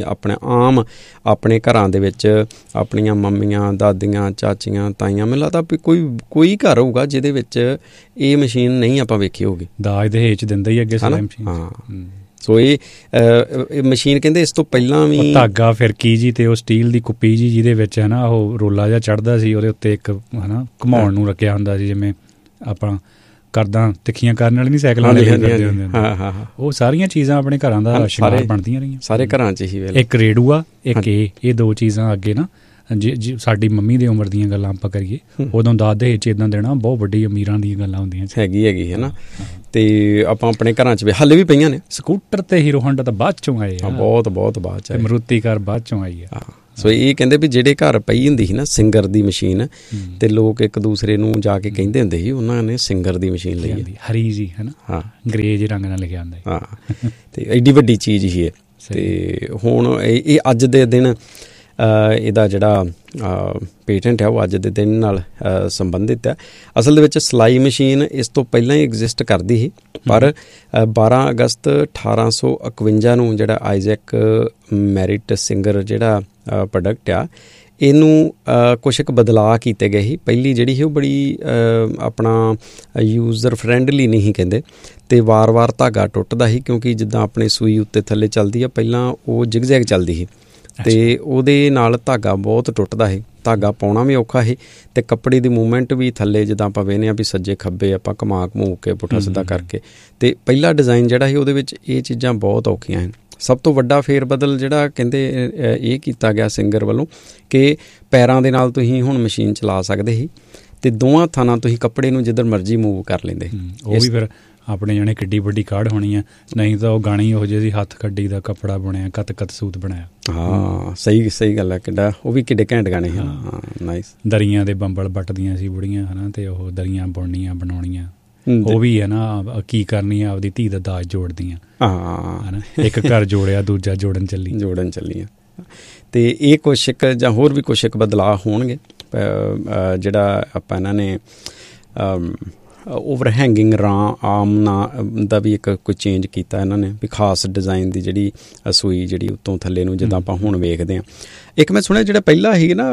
ਆਪਣੇ ਘਰਾਂ ਦੇ ਵਿੱਚ ਆਪਣੀਆਂ ਮੰਮੀਆਂ, ਦਾਦੀਆਂ, ਚਾਚੀਆਂ, ਤਾਈਆਂ, ਮੈਨੂੰ ਲੱਗਦਾ ਵੀ ਕੋਈ ਘਰ ਹੋਊਗਾ ਜਿਹਦੇ ਵਿੱਚ ਇਹ ਮਸ਼ੀਨ ਨਹੀਂ ਆਪਾਂ ਵੇਖੀ ਹੋਊਗੀ। ਦਾਜ ਦਹੇਜ ਦਿੰਦਾ ਹੀ ਅੱਗੇ ਸਿਲਾਈ ਮਸ਼ੀਨ। ਹਾਂ, ਸੋ ਇਹ ਮਸ਼ੀਨ ਕਹਿੰਦੇ ਇਸ ਤੋਂ ਪਹਿਲਾਂ ਵੀ ਧਾਗਾ ਫਿਰਕੀ ਜੀ ਅਤੇ ਉਹ ਸਟੀਲ ਦੀ ਕੁੱਪੀ ਜੀ ਜਿਹਦੇ ਵਿੱਚ ਹੈ ਨਾ ਉਹ ਰੋਲਾ ਜਿਹਾ ਚੜ੍ਹਦਾ ਸੀ, ਉਹਦੇ ਉੱਤੇ ਇੱਕ ਹੈ ਨਾ ਘੁਮਾਉਣ ਨੂੰ ਰੱਖਿਆ ਹੁੰਦਾ ਸੀ, ਜਿਵੇਂ ਆਪਾਂ ਕਰਦਾਂ ਤਿੱਖੀਆਂ ਕਰਨ ਵਾਲੀ ਨਹੀਂ ਸਾਈਕਲਾਂ ਵਾਲੇ ਕਰਦੇ ਹੁੰਦੇ। ਹਾਂ, ਉਹ ਸਾਰੀਆਂ ਚੀਜ਼ਾਂ ਆਪਣੇ ਘਰਾਂ ਦਾ ਸ਼ਿੰਗਾਰ ਬਣਦੀਆਂ ਰਹੀਆਂ ਸਾਰੇ ਘਰਾਂ 'ਚ ਹੀ। ਇੱਕ ਰੇਡੂਆ, ਇੱਕ ਇਹ ਦੋ ਚੀਜ਼ਾਂ ਅੱਗੇ ਨਾ ਜੇ ਸਾਡੀ ਮੰਮੀ ਦੀ ਉਮਰ ਦੀਆਂ ਗੱਲਾਂ ਆਪਾਂ ਕਰੀਏ, ਉਦੋਂ ਦਾਜ ਦਹੇਜ ਇੱਦਾਂ ਦੇਣਾ ਬਹੁਤ ਵੱਡੀ ਅਮੀਰਾਂ ਦੀਆਂ ਗੱਲਾਂ ਹੁੰਦੀਆਂ ਹੈਗੀ ਹੈ ਨਾ। ਅਤੇ ਆਪਾਂ ਆਪਣੇ ਘਰਾਂ 'ਚ ਵੀ ਹਾਲੇ ਵੀ ਪਈਆਂ ਨੇ। ਸਕੂਟਰ ਅਤੇ ਹੀਰੋ ਹੋਂਡਾ ਤਾਂ ਬਾਅਦ 'ਚੋਂ ਆਏ ਆ, ਬਹੁਤ ਬਾਅਦ 'ਚ। ਮਾਰੂਤੀ ਕਾਰ ਬਾਅਦ 'ਚੋਂ ਆਈ ਆ। ਸੋ ਇਹ ਕਹਿੰਦੇ ਵੀ ਜਿਹੜੇ ਘਰ ਪਈ ਹੁੰਦੀ ਸੀ ਨਾ ਸਿੰਗਰ ਦੀ ਮਸ਼ੀਨ, ਅਤੇ ਲੋਕ ਇੱਕ ਦੂਸਰੇ ਨੂੰ ਜਾ ਕੇ ਕਹਿੰਦੇ ਹੁੰਦੇ ਸੀ ਉਹਨਾਂ ਨੇ ਸਿੰਗਰ ਦੀ ਮਸ਼ੀਨ ਲਈ ਹਰੀ ਜੀ ਹੈ ਨਾ। ਹਾਂ, ਅੰਗਰੇਜ਼ ਰੰਗ ਨਾਲ ਲਿਖਿਆ ਹੁੰਦਾ। ਹਾਂ, ਅਤੇ ਐਡੀ ਵੱਡੀ ਚੀਜ਼ ਹੀ ਹੈ। ਅਤੇ ਹੁਣ ਇਹ ਅੱਜ ਦੇ ਦਿਨ ਇਹਦਾ ਜਿਹੜਾ ਪੇਟੈਂਟ ਹੈ ਉਹ ਅੱਜ ਦੇ ਦਿਨ ਨਾਲ ਸੰਬੰਧਿਤ ਹੈ। ਅਸਲ ਦੇ ਵਿੱਚ ਸਿਲਾਈ ਮਸ਼ੀਨ ਇਸ ਤੋਂ ਪਹਿਲਾਂ ਹੀ ਐਗਜ਼ਿਸਟ ਕਰਦੀ ਸੀ, ਪਰ 12 ਅਗਸਤ 1851 ਨੂੰ ਜਿਹੜਾ ਆਈਜ਼ੈਕ ਮੈਰਿਟ ਸਿੰਗਰ ਜਿਹੜਾ ਪ੍ਰੋਡਕਟ ਆ, ਇਹਨੂੰ ਕੁਛ ਕੁ ਬਦਲਾਅ ਕੀਤੇ ਗਏ ਸੀ। ਪਹਿਲੀ ਜਿਹੜੀ ਸੀ ਉਹ ਬੜੀ ਆਪਣਾ ਯੂਜ਼ਰ ਫਰੈਂਡਲੀ ਨਹੀਂ ਕਹਿੰਦੇ, ਅਤੇ ਵਾਰ-ਵਾਰ ਧਾਗਾ ਟੁੱਟਦਾ ਸੀ, ਕਿਉਂਕਿ ਜਿੱਦਾਂ ਆਪਣੇ ਸੂਈ ਉੱਤੇ ਥੱਲੇ ਚੱਲਦੀ ਆ, ਪਹਿਲਾਂ ਉਹ ਜਿਗਜ਼ੈਗ ਚੱਲਦੀ ਸੀ ਅਤੇ ਉਹਦੇ ਨਾਲ ਧਾਗਾ ਬਹੁਤ ਟੁੱਟਦਾ ਸੀ, ਧਾਗਾ ਪਾਉਣਾ ਵੀ ਔਖਾ ਸੀ, ਅਤੇ ਕੱਪੜੇ ਦੀ ਮੂਵਮੈਂਟ ਵੀ ਥੱਲੇ ਜਿੱਦਾਂ ਆਪਾਂ ਵੇਖਦੇ ਹਾਂ ਵੀ ਸੱਜੇ ਖੱਬੇ ਆਪਾਂ ਘੁਮਾ ਕੇ ਪੁੱਠਾ ਸਿੱਧਾ ਕਰਕੇ, ਅਤੇ ਪਹਿਲਾ ਡਿਜ਼ਾਇਨ ਜਿਹੜਾ ਸੀ ਉਹਦੇ ਵਿੱਚ ਇਹ ਚੀਜ਼ਾਂ ਬਹੁਤ ਔਖੀਆਂ ਹਨ। ਸਭ ਤੋਂ ਵੱਡਾ ਫੇਰ ਬਦਲ ਜਿਹੜਾ ਕਹਿੰਦੇ ਇਹ ਕੀਤਾ ਗਿਆ ਸਿੰਗਰ ਵੱਲੋਂ ਕਿ ਪੈਰਾਂ ਦੇ ਨਾਲ ਤੁਸੀਂ ਹੁਣ ਮਸ਼ੀਨ ਚਲਾ ਸਕਦੇ ਸੀ, ਅਤੇ ਦੋਵਾਂ ਹੱਥਾਂ ਨਾਲ ਤੁਸੀਂ ਕੱਪੜੇ ਨੂੰ ਜਿੱਧਰ ਮਰਜ਼ੀ ਮੂਵ ਕਰ ਲੈਂਦੇ। ਉਹ ਵੀ ਫਿਰ ਆਪਣੇ ਜਾਣੇ ਕਿੱਡੀ ਵੱਡੀ ਕਾਢ ਹੋਣੀ ਆ, ਨਹੀਂ ਤਾਂ ਉਹ ਗਾਣੀ ਇਹੋ ਜਿਹੀ ਸੀ, ਹੱਥ ਕੱਢੀ ਦਾ ਕੱਪੜਾ ਬਣਿਆ, ਕੱਤ ਸੂਤ ਬਣਾਇਆ। ਹਾਂ ਸਹੀ ਗੱਲ ਹੈ। ਕਿੱਡਾ ਉਹ ਵੀ ਕਿੱਡੇ ਘੈਂਟ ਗਾਣੇ ਹਨ। ਹਾਂ ਨਾਈਸ। ਦਰੀਆਂ ਦੇ ਬੰਬਲ ਵੱਟਦੀਆਂ ਸੀ ਬੁੜੀਆਂ ਹੈ ਨਾ, ਅਤੇ ਉਹ ਦਰੀਆਂ ਬੁਣਨੀਆਂ ਬਣਾਉਣੀਆਂ, ਉਹ ਵੀ ਹੈ ਨਾ ਕੀ ਕਰਨੀ ਆ, ਆਪਦੀ ਧੀ ਦਾ ਦਾਜ ਜੋੜਦੀਆਂ। ਹੈ ਨਾ, ਇੱਕ ਘਰ ਜੋੜਿਆ ਦੂਜਾ ਜੋੜਨ ਚੱਲੀ। ਅਤੇ ਇਹ ਕੁਛ ਇੱਕ ਜਾਂ ਹੋਰ ਵੀ ਕੁਛ ਇੱਕ ਬਦਲਾਅ ਹੋਣਗੇ ਜਿਹੜਾ ਆਪਾਂ ਇਹਨਾਂ ਨੇ ਓਵਰ ਹੈਂਗਿੰਗ ਆਮ ਦਾ ਵੀ ਇੱਕ ਕੋਈ ਚੇਂਜ ਕੀਤਾ ਇਹਨਾਂ ਨੇ, ਵੀ ਖਾਸ ਡਿਜ਼ਾਈਨ ਦੀ ਜਿਹੜੀ ਸੂਈ ਜਿਹੜੀ ਉੱਤੋਂ ਥੱਲੇ ਨੂੰ ਜਿੱਦਾਂ ਆਪਾਂ ਹੁਣ ਵੇਖਦੇ ਹਾਂ। ਇੱਕ ਮੈਂ ਸੁਣਿਆ ਜਿਹੜਾ ਪਹਿਲਾਂ ਸੀ ਨਾ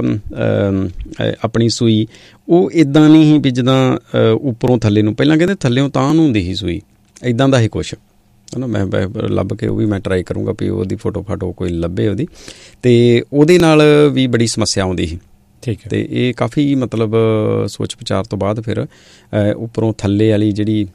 ਆਪਣੀ ਸੂਈ, ਉਹ ਇੱਦਾਂ ਨਹੀਂ ਸੀ ਵੀ ਜਿੱਦਾਂ ਉੱਪਰੋਂ ਥੱਲੇ ਨੂੰ, ਪਹਿਲਾਂ ਕਹਿੰਦੇ ਥੱਲਿਓਂ ਤਾਂ ਨੂੰ ਹੁੰਦੀ ਸੀ ਸੂਈ, ਇੱਦਾਂ ਦਾ ਹੀ ਕੁਛ ਹੈ ਨਾ। ਮੈਂ ਲੱਭ ਕੇ ਉਹ ਵੀ ਮੈਂ ਟਰਾਈ ਕਰੂੰਗਾ ਵੀ ਉਹਦੀ ਫੋਟੋ ਕੋਈ ਲੱਭੇ ਉਹਦੀ, ਅਤੇ ਉਹਦੇ ਨਾਲ ਵੀ ਬੜੀ ਸਮੱਸਿਆ ਆਉਂਦੀ ਸੀ। ਠੀਕ ਹੈ। ਅਤੇ ਇਹ ਕਾਫੀ ਮਤਲਬ ਸੋਚ ਵਿਚਾਰ ਤੋਂ ਬਾਅਦ ਫਿਰ ਉੱਪਰੋਂ ਥੱਲੇ ਵਾਲੀ ਜਿਹੜੀ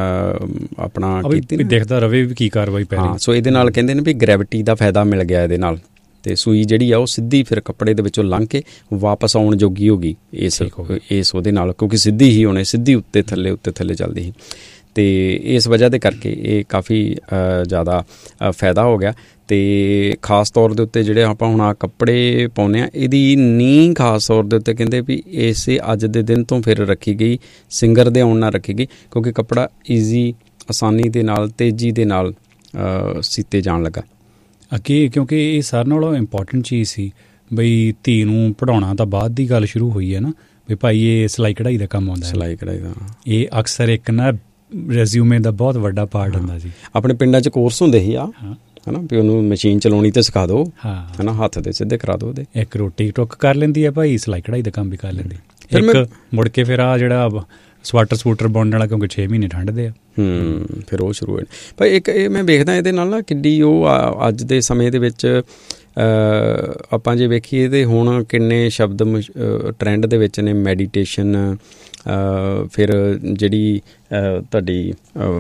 ਆਪਣਾ ਕੀਤੀ ਦੇਖਦਾ ਰਵੇ ਵੀ ਕੀ ਕਾਰਵਾਈ ਪੈ ਰਹੀ। ਹਾਂ, ਸੋ ਇਹਦੇ ਨਾਲ ਕਹਿੰਦੇ ਨੇ ਵੀ ਗ੍ਰੈਵਿਟੀ ਦਾ ਫਾਇਦਾ ਮਿਲ ਗਿਆ ਇਹਦੇ ਨਾਲ, ਅਤੇ ਸੂਈ ਜਿਹੜੀ ਆ ਉਹ ਸਿੱਧੀ ਫਿਰ ਕੱਪੜੇ ਦੇ ਵਿੱਚੋਂ ਲੰਘ ਕੇ ਵਾਪਸ ਆਉਣ ਜੋਗੀ ਹੋ ਗਈ ਇਸ ਉਹਦੇ ਨਾਲ, ਕਿਉਂਕਿ ਸਿੱਧੀ ਹੀ ਹੋਣੇ, ਸਿੱਧੀ ਉੱਤੇ ਥੱਲੇ ਚੱਲਦੀ ਸੀ, ਅਤੇ ਇਸ ਵਜ੍ਹਾ ਦੇ ਕਰਕੇ ਇਹ ਕਾਫੀ ਜ਼ਿਆਦਾ ਫਾਇਦਾ ਹੋ ਗਿਆ। ਅਤੇ ਖਾਸ ਤੌਰ ਦੇ ਉੱਤੇ ਜਿਹੜੇ ਆਪਾਂ ਹੁਣ ਕੱਪੜੇ ਪਾਉਂਦੇ ਹਾਂ, ਇਹਦੀ ਨੀਂਹ ਖਾਸ ਤੌਰ ਦੇ ਉੱਤੇ ਕਹਿੰਦੇ ਵੀ ਇਸੇ ਅੱਜ ਦੇ ਦਿਨ ਤੋਂ ਫਿਰ ਰੱਖੀ ਗਈ, ਸਿੰਗਰ ਦੇ ਆਉਣ ਨਾਲ ਰੱਖੀ ਗਈ, ਕਿਉਂਕਿ ਕੱਪੜਾ ਈਜ਼ੀ ਆਸਾਨੀ ਦੇ ਨਾਲ ਤੇਜ਼ੀ ਦੇ ਨਾਲ ਸੀਤੇ ਜਾਣ ਲੱਗਾ ਅੱਗੇ, ਕਿਉਂਕਿ ਇਹ ਸਾਰਿਆਂ ਨਾਲੋਂ ਇੰਪੋਰਟੈਂਟ ਚੀਜ਼ ਸੀ ਬਈ ਧੀ ਨੂੰ ਪੜ੍ਹਾਉਣਾ ਤਾਂ ਬਾਅਦ ਦੀ ਗੱਲ ਸ਼ੁਰੂ ਹੋਈ ਹੈ ਨਾ, ਵੀ ਭਾਈ ਇਹ ਸਿਲਾਈ ਕਢਾਈ ਦਾ ਕੰਮ ਆਉਂਦਾ, ਸਿਲਾਈ ਕਢਾਈ ਦਾ ਇਹ ਅਕਸਰ ਇੱਕ ਨਾ ਰੈਜ਼ਿਊਮੇ ਦਾ ਬਹੁਤ ਵੱਡਾ ਪਾਰਟ ਹੁੰਦਾ ਸੀ। ਆਪਣੇ ਪਿੰਡਾਂ 'ਚ ਕੋਰਸ ਹੁੰਦੇ ਸੀ ਹੈ ਨਾ, ਵੀ ਉਹਨੂੰ ਮਸ਼ੀਨ ਚਲਾਉਣੀ ਤੇ ਸਿਖਾ ਦਿਓ, ਹੈ ਨਾ, ਹੱਥ ਦੇ ਸਿੱਧੇ ਕਰਾ ਦਿਓ ਉਹਦੇ। ਇੱਕ ਰੋਟੀ ਟੁੱਕ ਕਰ ਲੈਂਦੀ ਹੈ ਭਾਈ, ਸਿਲਾਈ ਕਢਾਈ ਦਾ ਕੰਮ ਵੀ ਕਰ ਲੈਂਦੀ। ਇੱਕ ਮੁੜ ਕੇ ਫਿਰ ਆ ਜਿਹੜਾ ਸਵਾਟਰ ਬੁਣਨ ਵਾਲਾ, ਕਿਉਂਕਿ 6 ਮਹੀਨੇ ਠੰਡ ਦੇ ਆ, ਫਿਰ ਉਹ ਸ਼ੁਰੂ ਹੋਏ। ਪਰ ਇੱਕ ਇਹ ਮੈਂ ਵੇਖਦਾ ਇਹਦੇ ਨਾਲ ਨਾ ਕਿੱਡੀ ਉਹ ਅੱਜ ਦੇ ਸਮੇਂ ਦੇ ਵਿੱਚ ਆਪਾਂ ਜੇ ਵੇਖੀਏ ਤਾਂ ਹੁਣ ਕਿੰਨੇ ਸ਼ਬਦ ਟਰੈਂਡ ਦੇ ਵਿੱਚ ਨੇ, ਮੈਡੀਟੇਸ਼ਨ, ਫਿਰ ਜਿਹੜੀ ਤੁਹਾਡੀ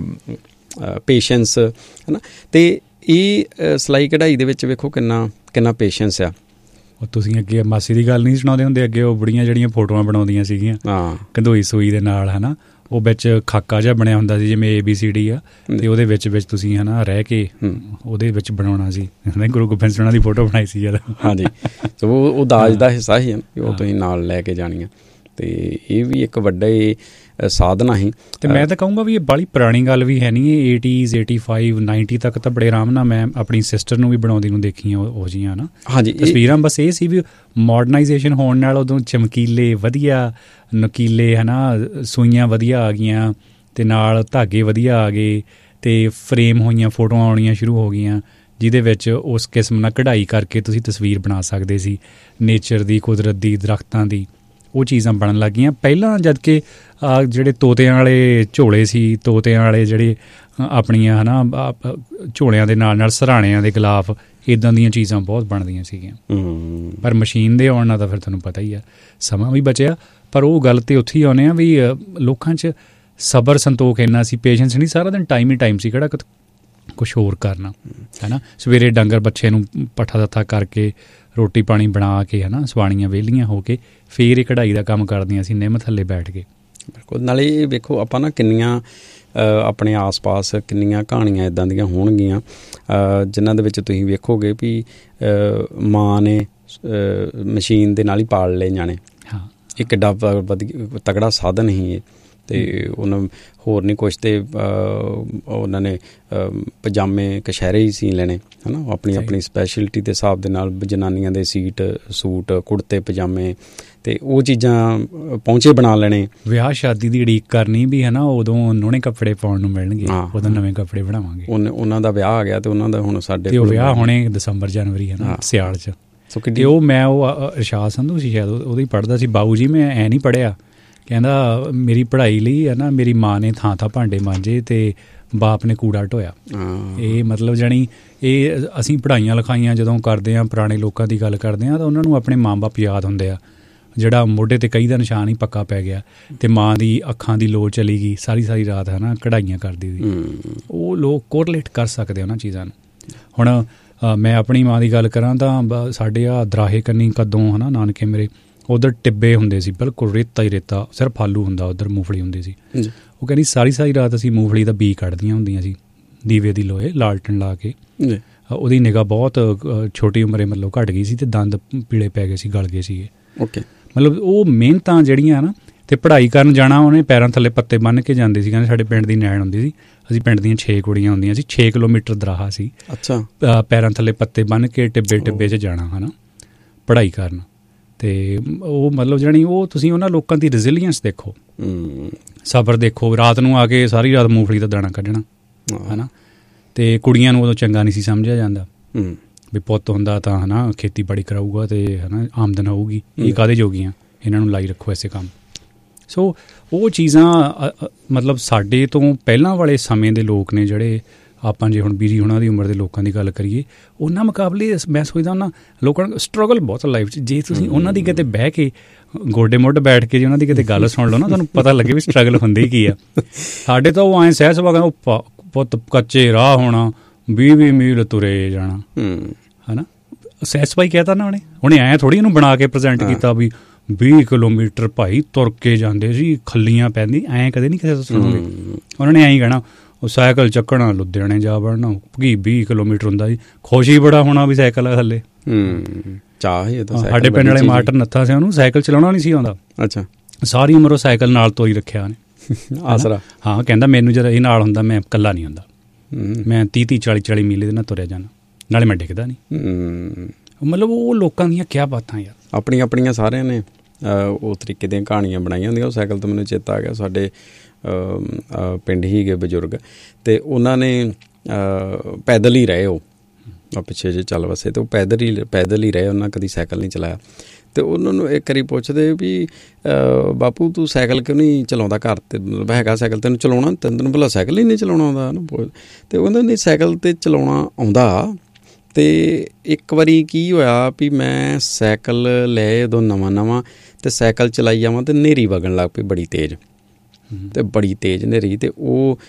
ਪੇਸ਼ੈਂਸ, ਹੈ ਨਾ, ਅਤੇ ਇਹ ਸਿਲਾਈ ਕਢਾਈ ਦੇ ਵਿੱਚ ਵੇਖੋ ਕਿੰਨਾ ਪੇਸ਼ੈਂਸ ਆ। ਉਹ ਤੁਸੀਂ ਅੱਗੇ ਮਾਸੀ ਦੀ ਗੱਲ ਨਹੀਂ ਸੁਣਾਉਂਦੇ ਹੁੰਦੇ, ਅੱਗੇ ਉਹ ਬੁੜੀਆਂ ਜਿਹੜੀਆਂ ਫੋਟੋਆਂ ਬਣਾਉਂਦੀਆਂ ਸੀਗੀਆਂ ਕੰਧੋਈ ਸੂਈ ਦੇ ਨਾਲ, ਹੈ ਨਾ, ਉਹ ਵਿੱਚ ਖਾਕਾ ਜਿਹਾ ਬਣਿਆ ਹੁੰਦਾ ਸੀ ਜਿਵੇਂ ABCD ਆ, ਅਤੇ ਉਹਦੇ ਵਿੱਚ ਤੁਸੀਂ ਹੈ ਨਾ ਰਹਿ ਕੇ ਉਹਦੇ ਵਿੱਚ ਬਣਾਉਣਾ ਸੀ। ਗੁਰੂ ਗੋਬਿੰਦ ਸਿੰਘ ਦੀ ਫੋਟੋ ਬਣਾਈ ਸੀ ਜਦ। ਹਾਂਜੀ, ਸੋ ਉਹ ਦਾਜ ਦਾ ਹਿੱਸਾ ਹੀ ਉਹ ਤੁਸੀਂ ਨਾਲ ਲੈ ਕੇ ਜਾਣੀਆਂ, ਅਤੇ ਇਹ ਵੀ ਇੱਕ ਵੱਡਾ ਸਾਧਨ ਸੀ। ਅਤੇ ਮੈਂ ਤਾਂ ਕਹੂੰਗਾ ਵੀ ਇਹ ਬਾਹਲੀ ਪੁਰਾਣੀ ਗੱਲ ਵੀ ਹੈ ਨਹੀਂ, ਇਹ 80s 85 90 ਤੱਕ ਤਾਂ ਬੜੇ ਆਰਾਮ ਨਾਲ ਮੈਂ ਆਪਣੀ ਸਿਸਟਰ ਨੂੰ ਵੀ ਬਣਾਉਂਦੀ ਨੂੰ ਦੇਖੀਆਂ ਉਹ ਜਿਹੀਆਂ ਨਾ। ਹਾਂਜੀ, ਤਸਵੀਰਾਂ ਬਸ ਇਹ ਸੀ ਵੀ ਮਾਡਰਨਾਈਜੇਸ਼ਨ ਹੋਣ ਨਾਲ ਉਦੋਂ ਚਮਕੀਲੇ ਵਧੀਆ ਨਕੀਲੇ, ਹੈ ਨਾ, ਸੂਈਆਂ ਵਧੀਆ ਆ ਗਈਆਂ, ਅਤੇ ਨਾਲ ਧਾਗੇ ਵਧੀਆ ਆ ਗਏ, ਅਤੇ ਫਰੇਮ ਹੋਈਆਂ ਫੋਟੋਆਂ ਆਉਣੀਆਂ ਸ਼ੁਰੂ ਹੋ ਗਈਆਂ, ਜਿਹਦੇ ਵਿੱਚ ਉਸ ਕਿਸਮ ਨਾਲ ਕਢਾਈ ਕਰਕੇ ਤੁਸੀਂ ਤਸਵੀਰ ਬਣਾ ਸਕਦੇ ਸੀ, ਨੇਚਰ ਦੀ, ਕੁਦਰਤ ਦੀ, ਦਰੱਖਤਾਂ ਦੀ, ਉਹ ਚੀਜ਼ਾਂ ਬਣਨ ਲੱਗ ਗਈਆਂ। ਪਹਿਲਾਂ ਜਦ ਕਿ ਜਿਹੜੇ ਤੋਤਿਆਂ ਵਾਲੇ ਝੋਲੇ ਸੀ, ਤੋਤਿਆਂ ਵਾਲੇ ਜਿਹੜੇ ਆਪਣੀਆਂ ਹੈ ਨਾ ਝੋਲਿਆਂ ਦੇ ਨਾਲ ਸਰਾਣਿਆਂ ਦੇ ਗਿਲਾਫ, ਇੱਦਾਂ ਦੀਆਂ ਚੀਜ਼ਾਂ ਬਹੁਤ ਬਣਦੀਆਂ ਸੀਗੀਆਂ। ਪਰ ਮਸ਼ੀਨ ਦੇ ਆਉਣ ਨਾਲ ਤਾਂ ਫਿਰ ਤੁਹਾਨੂੰ ਪਤਾ ਹੀ ਆ ਸਮਾਂ ਵੀ ਬਚਿਆ, ਪਰ ਉਹ ਗੱਲ 'ਤੇ ਉੱਥੇ ਹੀ ਆਉਂਦੇ ਆ ਵੀ ਲੋਕਾਂ 'ਚ ਸਬਰ ਸੰਤੋਖ ਇੰਨਾ ਸੀ, ਪੇਸ਼ੈਂਸ ਨਹੀਂ, ਸਾਰਾ ਦਿਨ ਟਾਈਮ ਹੀ ਟਾਈਮ ਸੀ, ਕਿਹੜਾ ਕੁਛ ਹੋਰ ਕਰਨਾ, ਹੈ ਨਾ। ਸਵੇਰੇ ਡੰਗਰ ਬੱਚੇ ਨੂੰ ਪੱਠਾ ਦੱਥਾ ਕਰਕੇ, ਰੋਟੀ ਪਾਣੀ ਬਣਾ ਕੇ, ਹੈ ਨਾ, ਸਵਾਣੀਆਂ ਵਿਹਲੀਆਂ ਹੋ ਕੇ ਫਿਰ ਇਹ ਕਢਾਈ ਦਾ ਕੰਮ ਕਰਦੀਆਂ ਸੀ ਨਿੰਮ ਥੱਲੇ ਬੈਠ ਕੇ। ਬਿਲਕੁਲ। ਨਾਲੇ ਇਹ ਵੇਖੋ ਆਪਾਂ ਨਾ ਕਿੰਨੀਆਂ ਆਪਣੇ ਆਸ-ਪਾਸ ਕਿੰਨੀਆਂ ਕਹਾਣੀਆਂ ਇੱਦਾਂ ਦੀਆਂ ਹੋਣਗੀਆਂ ਜਿਨ੍ਹਾਂ ਦੇ ਵਿੱਚ ਤੁਸੀਂ ਵੇਖੋਗੇ ਵੀ ਮਾਂ ਨੇ ਮਸ਼ੀਨ ਦੇ ਨਾਲ ਹੀ ਪਾਲ ਲਏ ਨਿਆਣੇ। ਹਾਂ, ਇਹ ਕਿੱਡਾ ਵਧੀਆ ਤਗੜਾ ਸਾਧਨ ਸੀ ਇਹ। ਅਤੇ ਉਹਨਾਂ ਹੋਰ ਨਹੀਂ ਕੁਛ, ਅਤੇ ਉਹਨਾਂ ਨੇ ਪਜਾਮੇ ਕਛਹਿਰੇ ਹੀ ਸੀ ਲੈਣੇ, ਹੈ ਨਾ, ਆਪਣੀ ਸਪੈਸ਼ਲਿਟੀ ਦੇ ਹਿਸਾਬ ਦੇ ਨਾਲ ਜਨਾਨੀਆਂ ਦੇ ਸੂਟ ਕੁੜਤੇ ਪਜਾਮੇ, ਅਤੇ ਉਹ ਚੀਜ਼ਾਂ ਪਹੁੰਚੇ ਬਣਾ ਲੈਣੇ। ਵਿਆਹ ਸ਼ਾਦੀ ਦੀ ਉਡੀਕ ਕਰਨੀ ਵੀ, ਹੈ ਨਾ, ਉਦੋਂ ਨੋਣੇ ਕੱਪੜੇ ਪਾਉਣ ਨੂੰ ਮਿਲਣਗੇ, ਉਦੋਂ ਨਵੇਂ ਕੱਪੜੇ ਬਣਾਵਾਂਗੇ। ਉਹਨਾਂ ਦਾ ਵਿਆਹ ਆ ਗਿਆ, ਅਤੇ ਉਹਨਾਂ ਦਾ ਹੁਣ ਸਾਡੇ ਵਿਆਹ ਹੋਣੇ ਦਸੰਬਰ ਜਨਵਰੀ, ਹੈ ਨਾ, ਸਿਆਲ 'ਚ, ਤੇ ਉਹ ਮੈਂ ਇਰਸ਼ਾਦ ਸੰਧੂ ਸੀ ਸ਼ਾਇਦ ਉਹਦੀ ਪੜ੍ਹਦਾ ਸੀ, ਬਾਊ ਜੀ ਮੈਂ ਐਂ ਨਹੀਂ ਪੜ੍ਹਿਆ, ਕਹਿੰਦਾ ਮੇਰੀ ਪੜ੍ਹਾਈ ਲਈ ਹੈ ਨਾ ਮੇਰੀ ਮਾਂ ਨੇ ਥਾਂ ਥਾਂ ਭਾਂਡੇ ਮਾਂਜੇ ਅਤੇ ਬਾਪ ਨੇ ਕੂੜਾ ਢੋਇਆ। ਇਹ ਮਤਲਬ ਜਾਣੀ ਇਹ ਅਸੀਂ ਪੜ੍ਹਾਈਆਂ ਲਿਖਾਈਆਂ ਜਦੋਂ ਕਰਦੇ ਹਾਂ, ਪੁਰਾਣੇ ਲੋਕਾਂ ਦੀ ਗੱਲ ਕਰਦੇ ਹਾਂ, ਤਾਂ ਉਹਨਾਂ ਨੂੰ ਆਪਣੇ ਮਾਂ ਬਾਪ ਯਾਦ ਹੁੰਦੇ ਆ, ਜਿਹੜਾ ਮੋਢੇ 'ਤੇ ਕਈ ਦਾ ਨਿਸ਼ਾਨ ਹੀ ਪੱਕਾ ਪੈ ਗਿਆ ਅਤੇ ਮਾਂ ਦੀ ਅੱਖਾਂ ਦੀ ਲੋ ਚਲੀ ਗਈ ਸਾਰੀ ਸਾਰੀ ਰਾਤ ਹੈ ਨਾ ਕਢਾਈਆਂ ਕਰਦੀ ਸੀ। ਉਹ ਲੋਕ ਕੋਰਲੇਟ ਕਰ ਸਕਦੇ ਉਹਨਾਂ ਚੀਜ਼ਾਂ ਨੂੰ। ਹੁਣ ਮੈਂ ਆਪਣੀ ਮਾਂ ਦੀ ਗੱਲ ਕਰਾਂ ਤਾਂ ਸਾਡੇ ਆ ਦਰਾਹੇ ਕੰਨੀ ਕਦੋਂ ਹੈ ਨਾ ਨਾਨਕੇ ਮੇਰੇ, ਉੱਧਰ ਟਿੱਬੇ ਹੁੰਦੇ ਸੀ, ਬਿਲਕੁਲ ਰੇਤਾ ਹੀ ਰੇਤਾ, ਸਿਰਫ ਆਲੂ ਹੁੰਦਾ, ਉੱਧਰ ਮੂੰਗਫਲੀ ਹੁੰਦੀ ਸੀ। ਉਹ ਕਹਿੰਦੀ ਸਾਰੀ ਸਾਰੀ ਰਾਤ ਅਸੀਂ ਮੂੰਗਫਲੀ ਦਾ ਬੀਜ ਕੱਢਦੀਆਂ ਹੁੰਦੀਆਂ ਸੀ ਦੀਵੇ ਦੀ ਲੋਏ ਲਾਲਟਨ ਲਾ ਕੇ। ਉਹਦੀ ਨਿਗਾਹ ਬਹੁਤ ਛੋਟੀ ਉਮਰੇ ਮਤਲਬ ਘੱਟ ਗਈ ਸੀ ਅਤੇ ਦੰਦ ਪੀਲੇ ਪੈ ਗਏ ਸੀ, ਗਲ ਗਏ ਸੀਗੇ। ਓਕੇ, ਮਤਲਬ ਉਹ ਮਿਹਨਤਾਂ ਜਿਹੜੀਆਂ ਨਾ, ਅਤੇ ਪੜ੍ਹਾਈ ਕਰਨ ਜਾਣਾ ਉਹਨੇ ਪੈਰਾਂ ਥੱਲੇ ਪੱਤੇ ਬੰਨ੍ਹ ਕੇ ਜਾਂਦੇ ਸੀ। ਕਹਿੰਦੇ ਸਾਡੇ ਪਿੰਡ ਦੀ ਨੈਣ ਹੁੰਦੀ ਸੀ, ਅਸੀਂ ਪਿੰਡ ਦੀਆਂ 6 ਕੁੜੀਆਂ ਹੁੰਦੀਆਂ ਸੀ, 6 ਕਿਲੋਮੀਟਰ ਦਰਾਹਾ ਸੀ। ਅੱਛਾ, ਪੈਰਾਂ ਥੱਲੇ ਪੱਤੇ ਬੰਨ੍ਹ ਕੇ ਟਿੱਬੇ 'ਚ ਜਾਣਾ ਹੈ ਨਾ ਪੜ੍ਹਾਈ ਕਰਨ। ਅਤੇ ਉਹ ਮਤਲਬ ਜਾਣੀ ਉਹ ਤੁਸੀਂ ਉਹਨਾਂ ਲੋਕਾਂ ਦੀ ਰੈਜ਼ੀਲੀਅੰਸ ਦੇਖੋ, ਸਬਰ ਦੇਖੋ। ਰਾਤ ਨੂੰ ਆ ਕੇ ਸਾਰੀ ਰਾਤ ਮੂੰਗਫਲੀ ਦਾ ਦਾਣਾ ਕੱਢਣਾ ਹੈ ਨਾ। ਅਤੇ ਕੁੜੀਆਂ ਨੂੰ ਉਦੋਂ ਚੰਗਾ ਨਹੀਂ ਸੀ ਸਮਝਿਆ ਜਾਂਦਾ ਵੀ ਪੁੱਤ ਹੁੰਦਾ ਤਾਂ ਹੈ ਨਾ ਖੇਤੀਬਾੜੀ ਕਰਾਊਗਾ ਅਤੇ ਹੈ ਨਾ ਆਮਦਨ ਹੋਊਗੀ, ਇਹ ਕਾਹਦੇ ਜੋਗੀਆਂ, ਇਹਨਾਂ ਨੂੰ ਲਾਈ ਰੱਖੋ ਐਸੇ ਕੰਮ। ਸੋ ਉਹ ਚੀਜ਼ਾਂ ਮਤਲਬ ਸਾਡੇ ਤੋਂ ਪਹਿਲਾਂ ਵਾਲੇ ਸਮੇਂ ਦੇ ਲੋਕ ਨੇ ਜਿਹੜੇ, ਆਪਾਂ ਜੇ ਹੁਣ ਬੀਜੀ ਉਹਨਾਂ ਦੀ ਉਮਰ ਦੇ ਲੋਕਾਂ ਦੀ ਗੱਲ ਕਰੀਏ, ਉਹਨਾਂ ਮੁਕਾਬਲੇ ਮੈਂ ਸੋਚਦਾ ਉਹਨਾਂ ਲੋਕਾਂ ਨੂੰ ਸਟਰਗਲ ਬਹੁਤ ਲਾਈਫ 'ਚ। ਜੇ ਤੁਸੀਂ ਉਹਨਾਂ ਦੀ ਕਿਤੇ ਬਹਿ ਕੇ ਗੋਡੇ ਮੁੱਢ ਬੈਠ ਕੇ ਜੇ ਉਹਨਾਂ ਦੀ ਕਿਤੇ ਗੱਲ ਸੁਣ ਲਓ ਨਾ, ਤੁਹਾਨੂੰ ਪਤਾ ਲੱਗੇ ਵੀ ਸਟਰਗਲ ਹੁੰਦੀ ਕੀ ਆ। ਸਾਡੇ ਤਾਂ ਉਹ ਐਂ ਸਹਿ ਸੁਭਾਅ ਉਹ ਪੁੱਤ ਕੱਚੇ ਰਾਹ ਹੋਣਾ, 20-20 ਮੀਲ ਤੁਰੇ ਜਾਣਾ ਹੈ ਨਾ। ਸਹਿ ਸੁਭਾਅ ਕਹਿ ਤਾ ਨਾ ਉਹਨੇ ਐਂ ਥੋੜ੍ਹੀ ਇਹਨੂੰ ਬਣਾ ਕੇ ਪ੍ਰਜੈਂਟ ਕੀਤਾ ਵੀ 20 ਕਿਲੋਮੀਟਰ ਭਾਈ ਤੁਰ ਕੇ ਜਾਂਦੇ ਸੀ, ਖੱਲੀਆਂ ਪੈਂਦੀ, ਐਂ ਕਦੇ ਨਹੀਂ ਕਿਸੇ ਤੋਂ ਸੁਣੋਗੇ। ਉਹਨਾਂ ਨੇ ਐਂ ਹੀ ਕਹਿਣਾ ਉਹ ਸਾਈਕਲ ਚੱਕਣਾ ਲੁਧਿਆਣੇ ਜਾ ਵੜਨਾ, ਕੀ 20 ਕਿਲੋਮੀਟਰ ਹੁੰਦਾ ਜੀ, ਖੁਸ਼ ਹੀ ਬੜਾ ਹੋਣਾ ਵੀ ਸਾਈਕਲ ਆ ਥੱਲੇ। ਸਾਡੇ ਪਿੰਡ ਵਾਲੇ ਮਾਸਟਰ ਨੱਥਾ ਸੀ, ਉਹਨੂੰ ਸਾਈਕਲ ਚਲਾਉਣਾ ਨਹੀਂ ਸੀ ਆਉਂਦਾ। ਅੱਛਾ, ਸਾਰੀ ਉਮਰ ਉਹ ਸਾਈਕਲ ਨਾਲ ਤੋਈ ਰੱਖਿਆ ਉਹਨੇ ਆਸਰਾ। ਹਾਂ, ਕਹਿੰਦਾ ਮੈਨੂੰ ਜਦ ਇਹ ਨਾਲ ਹੁੰਦਾ ਮੈਂ ਇਕੱਲਾ ਨਹੀਂ ਹੁੰਦਾ, ਮੈਂ 30-40 ਮੀਲ ਦੇ ਨਾਲ ਤੁਰਿਆ ਜਾਣਾ, ਨਾਲੇ ਮੈਂ ਡਿੱਗਦਾ ਨਹੀਂ। ਮਤਲਬ ਉਹ ਲੋਕਾਂ ਦੀਆਂ ਕਿਆ ਬਾਤਾਂ ਯਾਰ, ਆਪਣੀਆਂ ਸਾਰਿਆਂ ਨੇ ਉਸ ਤਰੀਕੇ ਦੀਆਂ ਕਹਾਣੀਆਂ ਬਣਾਈਆਂ ਹੁੰਦੀਆਂ। ਉਹ ਸਾਈਕਲ ਤੋਂ ਮੈਨੂੰ ਚੇਤਾ ਆ ਗਿਆ, ਸਾਡੇ ਪਿੰਡ ਹੀ ਗਏ ਬਜ਼ੁਰਗ, ਅਤੇ ਉਹਨਾਂ ਨੇ ਪੈਦਲ ਹੀ ਰਹੇ, ਉਹ ਪਿੱਛੇ ਜੇ ਚੱਲ ਵਸੇ, ਅਤੇ ਉਹ ਪੈਦਲ ਹੀ ਰਹੇ, ਉਹਨਾਂ ਕਦੀ ਸਾਈਕਲ ਨਹੀਂ ਚਲਾਇਆ। ਅਤੇ ਉਹਨਾਂ ਨੂੰ ਇੱਕ ਵਾਰੀ ਪੁੱਛਦੇ ਵੀ ਬਾਪੂ ਤੂੰ ਸਾਈਕਲ ਕਿਉਂ ਨਹੀਂ ਚਲਾਉਂਦਾ, ਘਰ 'ਤੇ ਮਤਲਬ ਹੈਗਾ ਸਾਈਕਲ, ਤੈਨੂੰ ਚਲਾਉਣਾ, ਤੈਨੂੰ ਭਲਾ ਸਾਈਕਲ ਹੀ ਨਹੀਂ ਚਲਾਉਣਾ ਆਉਂਦਾ ਨਾ। ਅਤੇ ਉਹਨਾਂ ਨੇ ਸਾਈਕਲ 'ਤੇ ਚਲਾਉਣਾ ਆਉਂਦਾ। ਅਤੇ ਇੱਕ ਵਾਰੀ ਕੀ ਹੋਇਆ ਵੀ ਮੈਂ ਸਾਈਕਲ ਲਏ ਉਦੋਂ ਨਵਾਂ ਅਤੇ ਸਾਈਕਲ ਚਲਾਈ ਜਾਵਾਂ ਅਤੇ ਹਨੇਰੀ ਵਗਣ ਲੱਗ ਪਈ ਬੜੀ ਤੇਜ਼, ਅਤੇ ਬੜੀ ਤੇਜ਼ ਹਨੇਰੀ। ਅਤੇ ਉਹ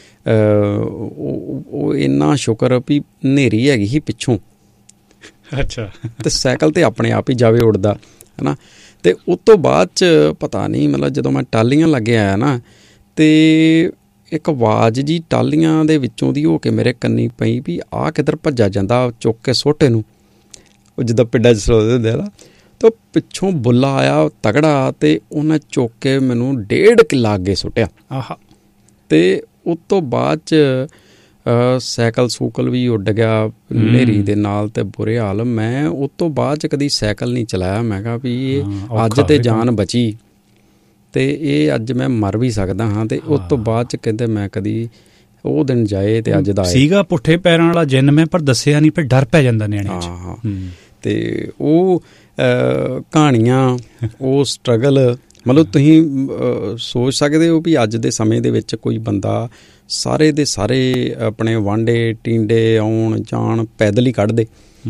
ਇੰਨਾ ਸ਼ੁਕਰ ਵੀ ਹਨੇਰੀ ਹੈਗੀ ਸੀ ਪਿੱਛੋਂ। ਅੱਛਾ, ਅਤੇ ਸਾਈਕਲ ਤਾਂ ਆਪਣੇ ਆਪ ਹੀ ਜਾਵੇ ਉੱਡਦਾ ਹੈ ਨਾ। ਅਤੇ ਉਸ ਤੋਂ ਬਾਅਦ 'ਚ ਪਤਾ ਨਹੀਂ ਮਤਲਬ ਜਦੋਂ ਮੈਂ ਟਾਹਲੀਆਂ ਲੱਗੇ ਆਇਆ ਨਾ, ਅਤੇ ਇੱਕ ਆਵਾਜ਼ ਜੀ ਟਾਹਲੀਆਂ ਦੇ ਵਿੱਚੋਂ ਦੀ ਹੋ ਕੇ ਮੇਰੇ ਕੰਨੀ ਪਈ ਵੀ ਆਹ ਕਿੱਧਰ ਭੱਜਾ ਜਾਂਦਾ, ਚੁੱਕ ਕੇ ਸੁੱਟ ਇਹਨੂੰ। ਉਹ ਜਿੱਦਾਂ ਪਿੰਡਾਂ 'ਚ ਸੋਚਦੇ ਹੁੰਦੇ ਆ ਨਾ, ਅਤੇ ਪਿੱਛੋਂ ਬੁੱਲਾ ਆਇਆ ਤਗੜਾ, ਅਤੇ ਉਹਨੇ ਚੁੱਕ ਕੇ ਮੈਨੂੰ 1.5 ਕਿੱਲਾ ਅੱਗੇ ਸੁੱਟਿਆ। ਆਹ, ਅਤੇ ਉਸ ਤੋਂ ਬਾਅਦ 'ਚ ਸਾਈਕਲ ਸੂਕਲ ਵੀ ਉੱਡ ਗਿਆ ਹਨੇਰੀ ਦੇ ਨਾਲ, ਅਤੇ ਬੁਰੇ ਹਾਲ। ਮੈਂ ਉਸ ਤੋਂ ਬਾਅਦ 'ਚ ਕਦੀ ਸਾਈਕਲ ਨਹੀਂ ਚਲਾਇਆ। ਮੈਂ ਕਿਹਾ ਵੀ ਇਹ ਅੱਜ ਤਾਂ ਜਾਨ ਬਚੀ, ਅਤੇ ਇਹ ਅੱਜ ਮੈਂ ਮਰ ਵੀ ਸਕਦਾ ਹਾਂ। ਅਤੇ ਉਸ ਤੋਂ ਬਾਅਦ 'ਚ ਕਹਿੰਦੇ ਮੈਂ ਕਦੀ ਉਹ ਦਿਨ ਜਾਏ ਅਤੇ ਅੱਜ ਦਾ ਸੀਗਾ ਪੁੱਠੇ ਪੈਰਾਂ ਵਾਲਾ ਜਿੰਨ ਮੈਂ, ਪਰ ਦੱਸਿਆ ਨਹੀਂ, ਫਿਰ ਡਰ ਪੈ ਜਾਂਦਾ ਨਿਆਣੇ 'ਚ। ਹਾਂ, ਅਤੇ ਉਹ ਕਹਾਣੀਆਂ, ਉਹ ਸਟਰਗਲ, ਮਤਲਬ ਤੁਸੀਂ ਸੋਚ ਸਕਦੇ ਹੋ ਵੀ ਅੱਜ ਦੇ ਸਮੇਂ ਦੇ ਵਿੱਚ ਕੋਈ ਬੰਦਾ ਸਾਰੇ ਦੇ ਸਾਰੇ ਆਪਣੇ ਵਾਂਡੇ ਟੀਂਡੇ ਆਉਣ ਜਾਣ ਪੈਦਲ ਹੀ ਕੱਢਦੇ।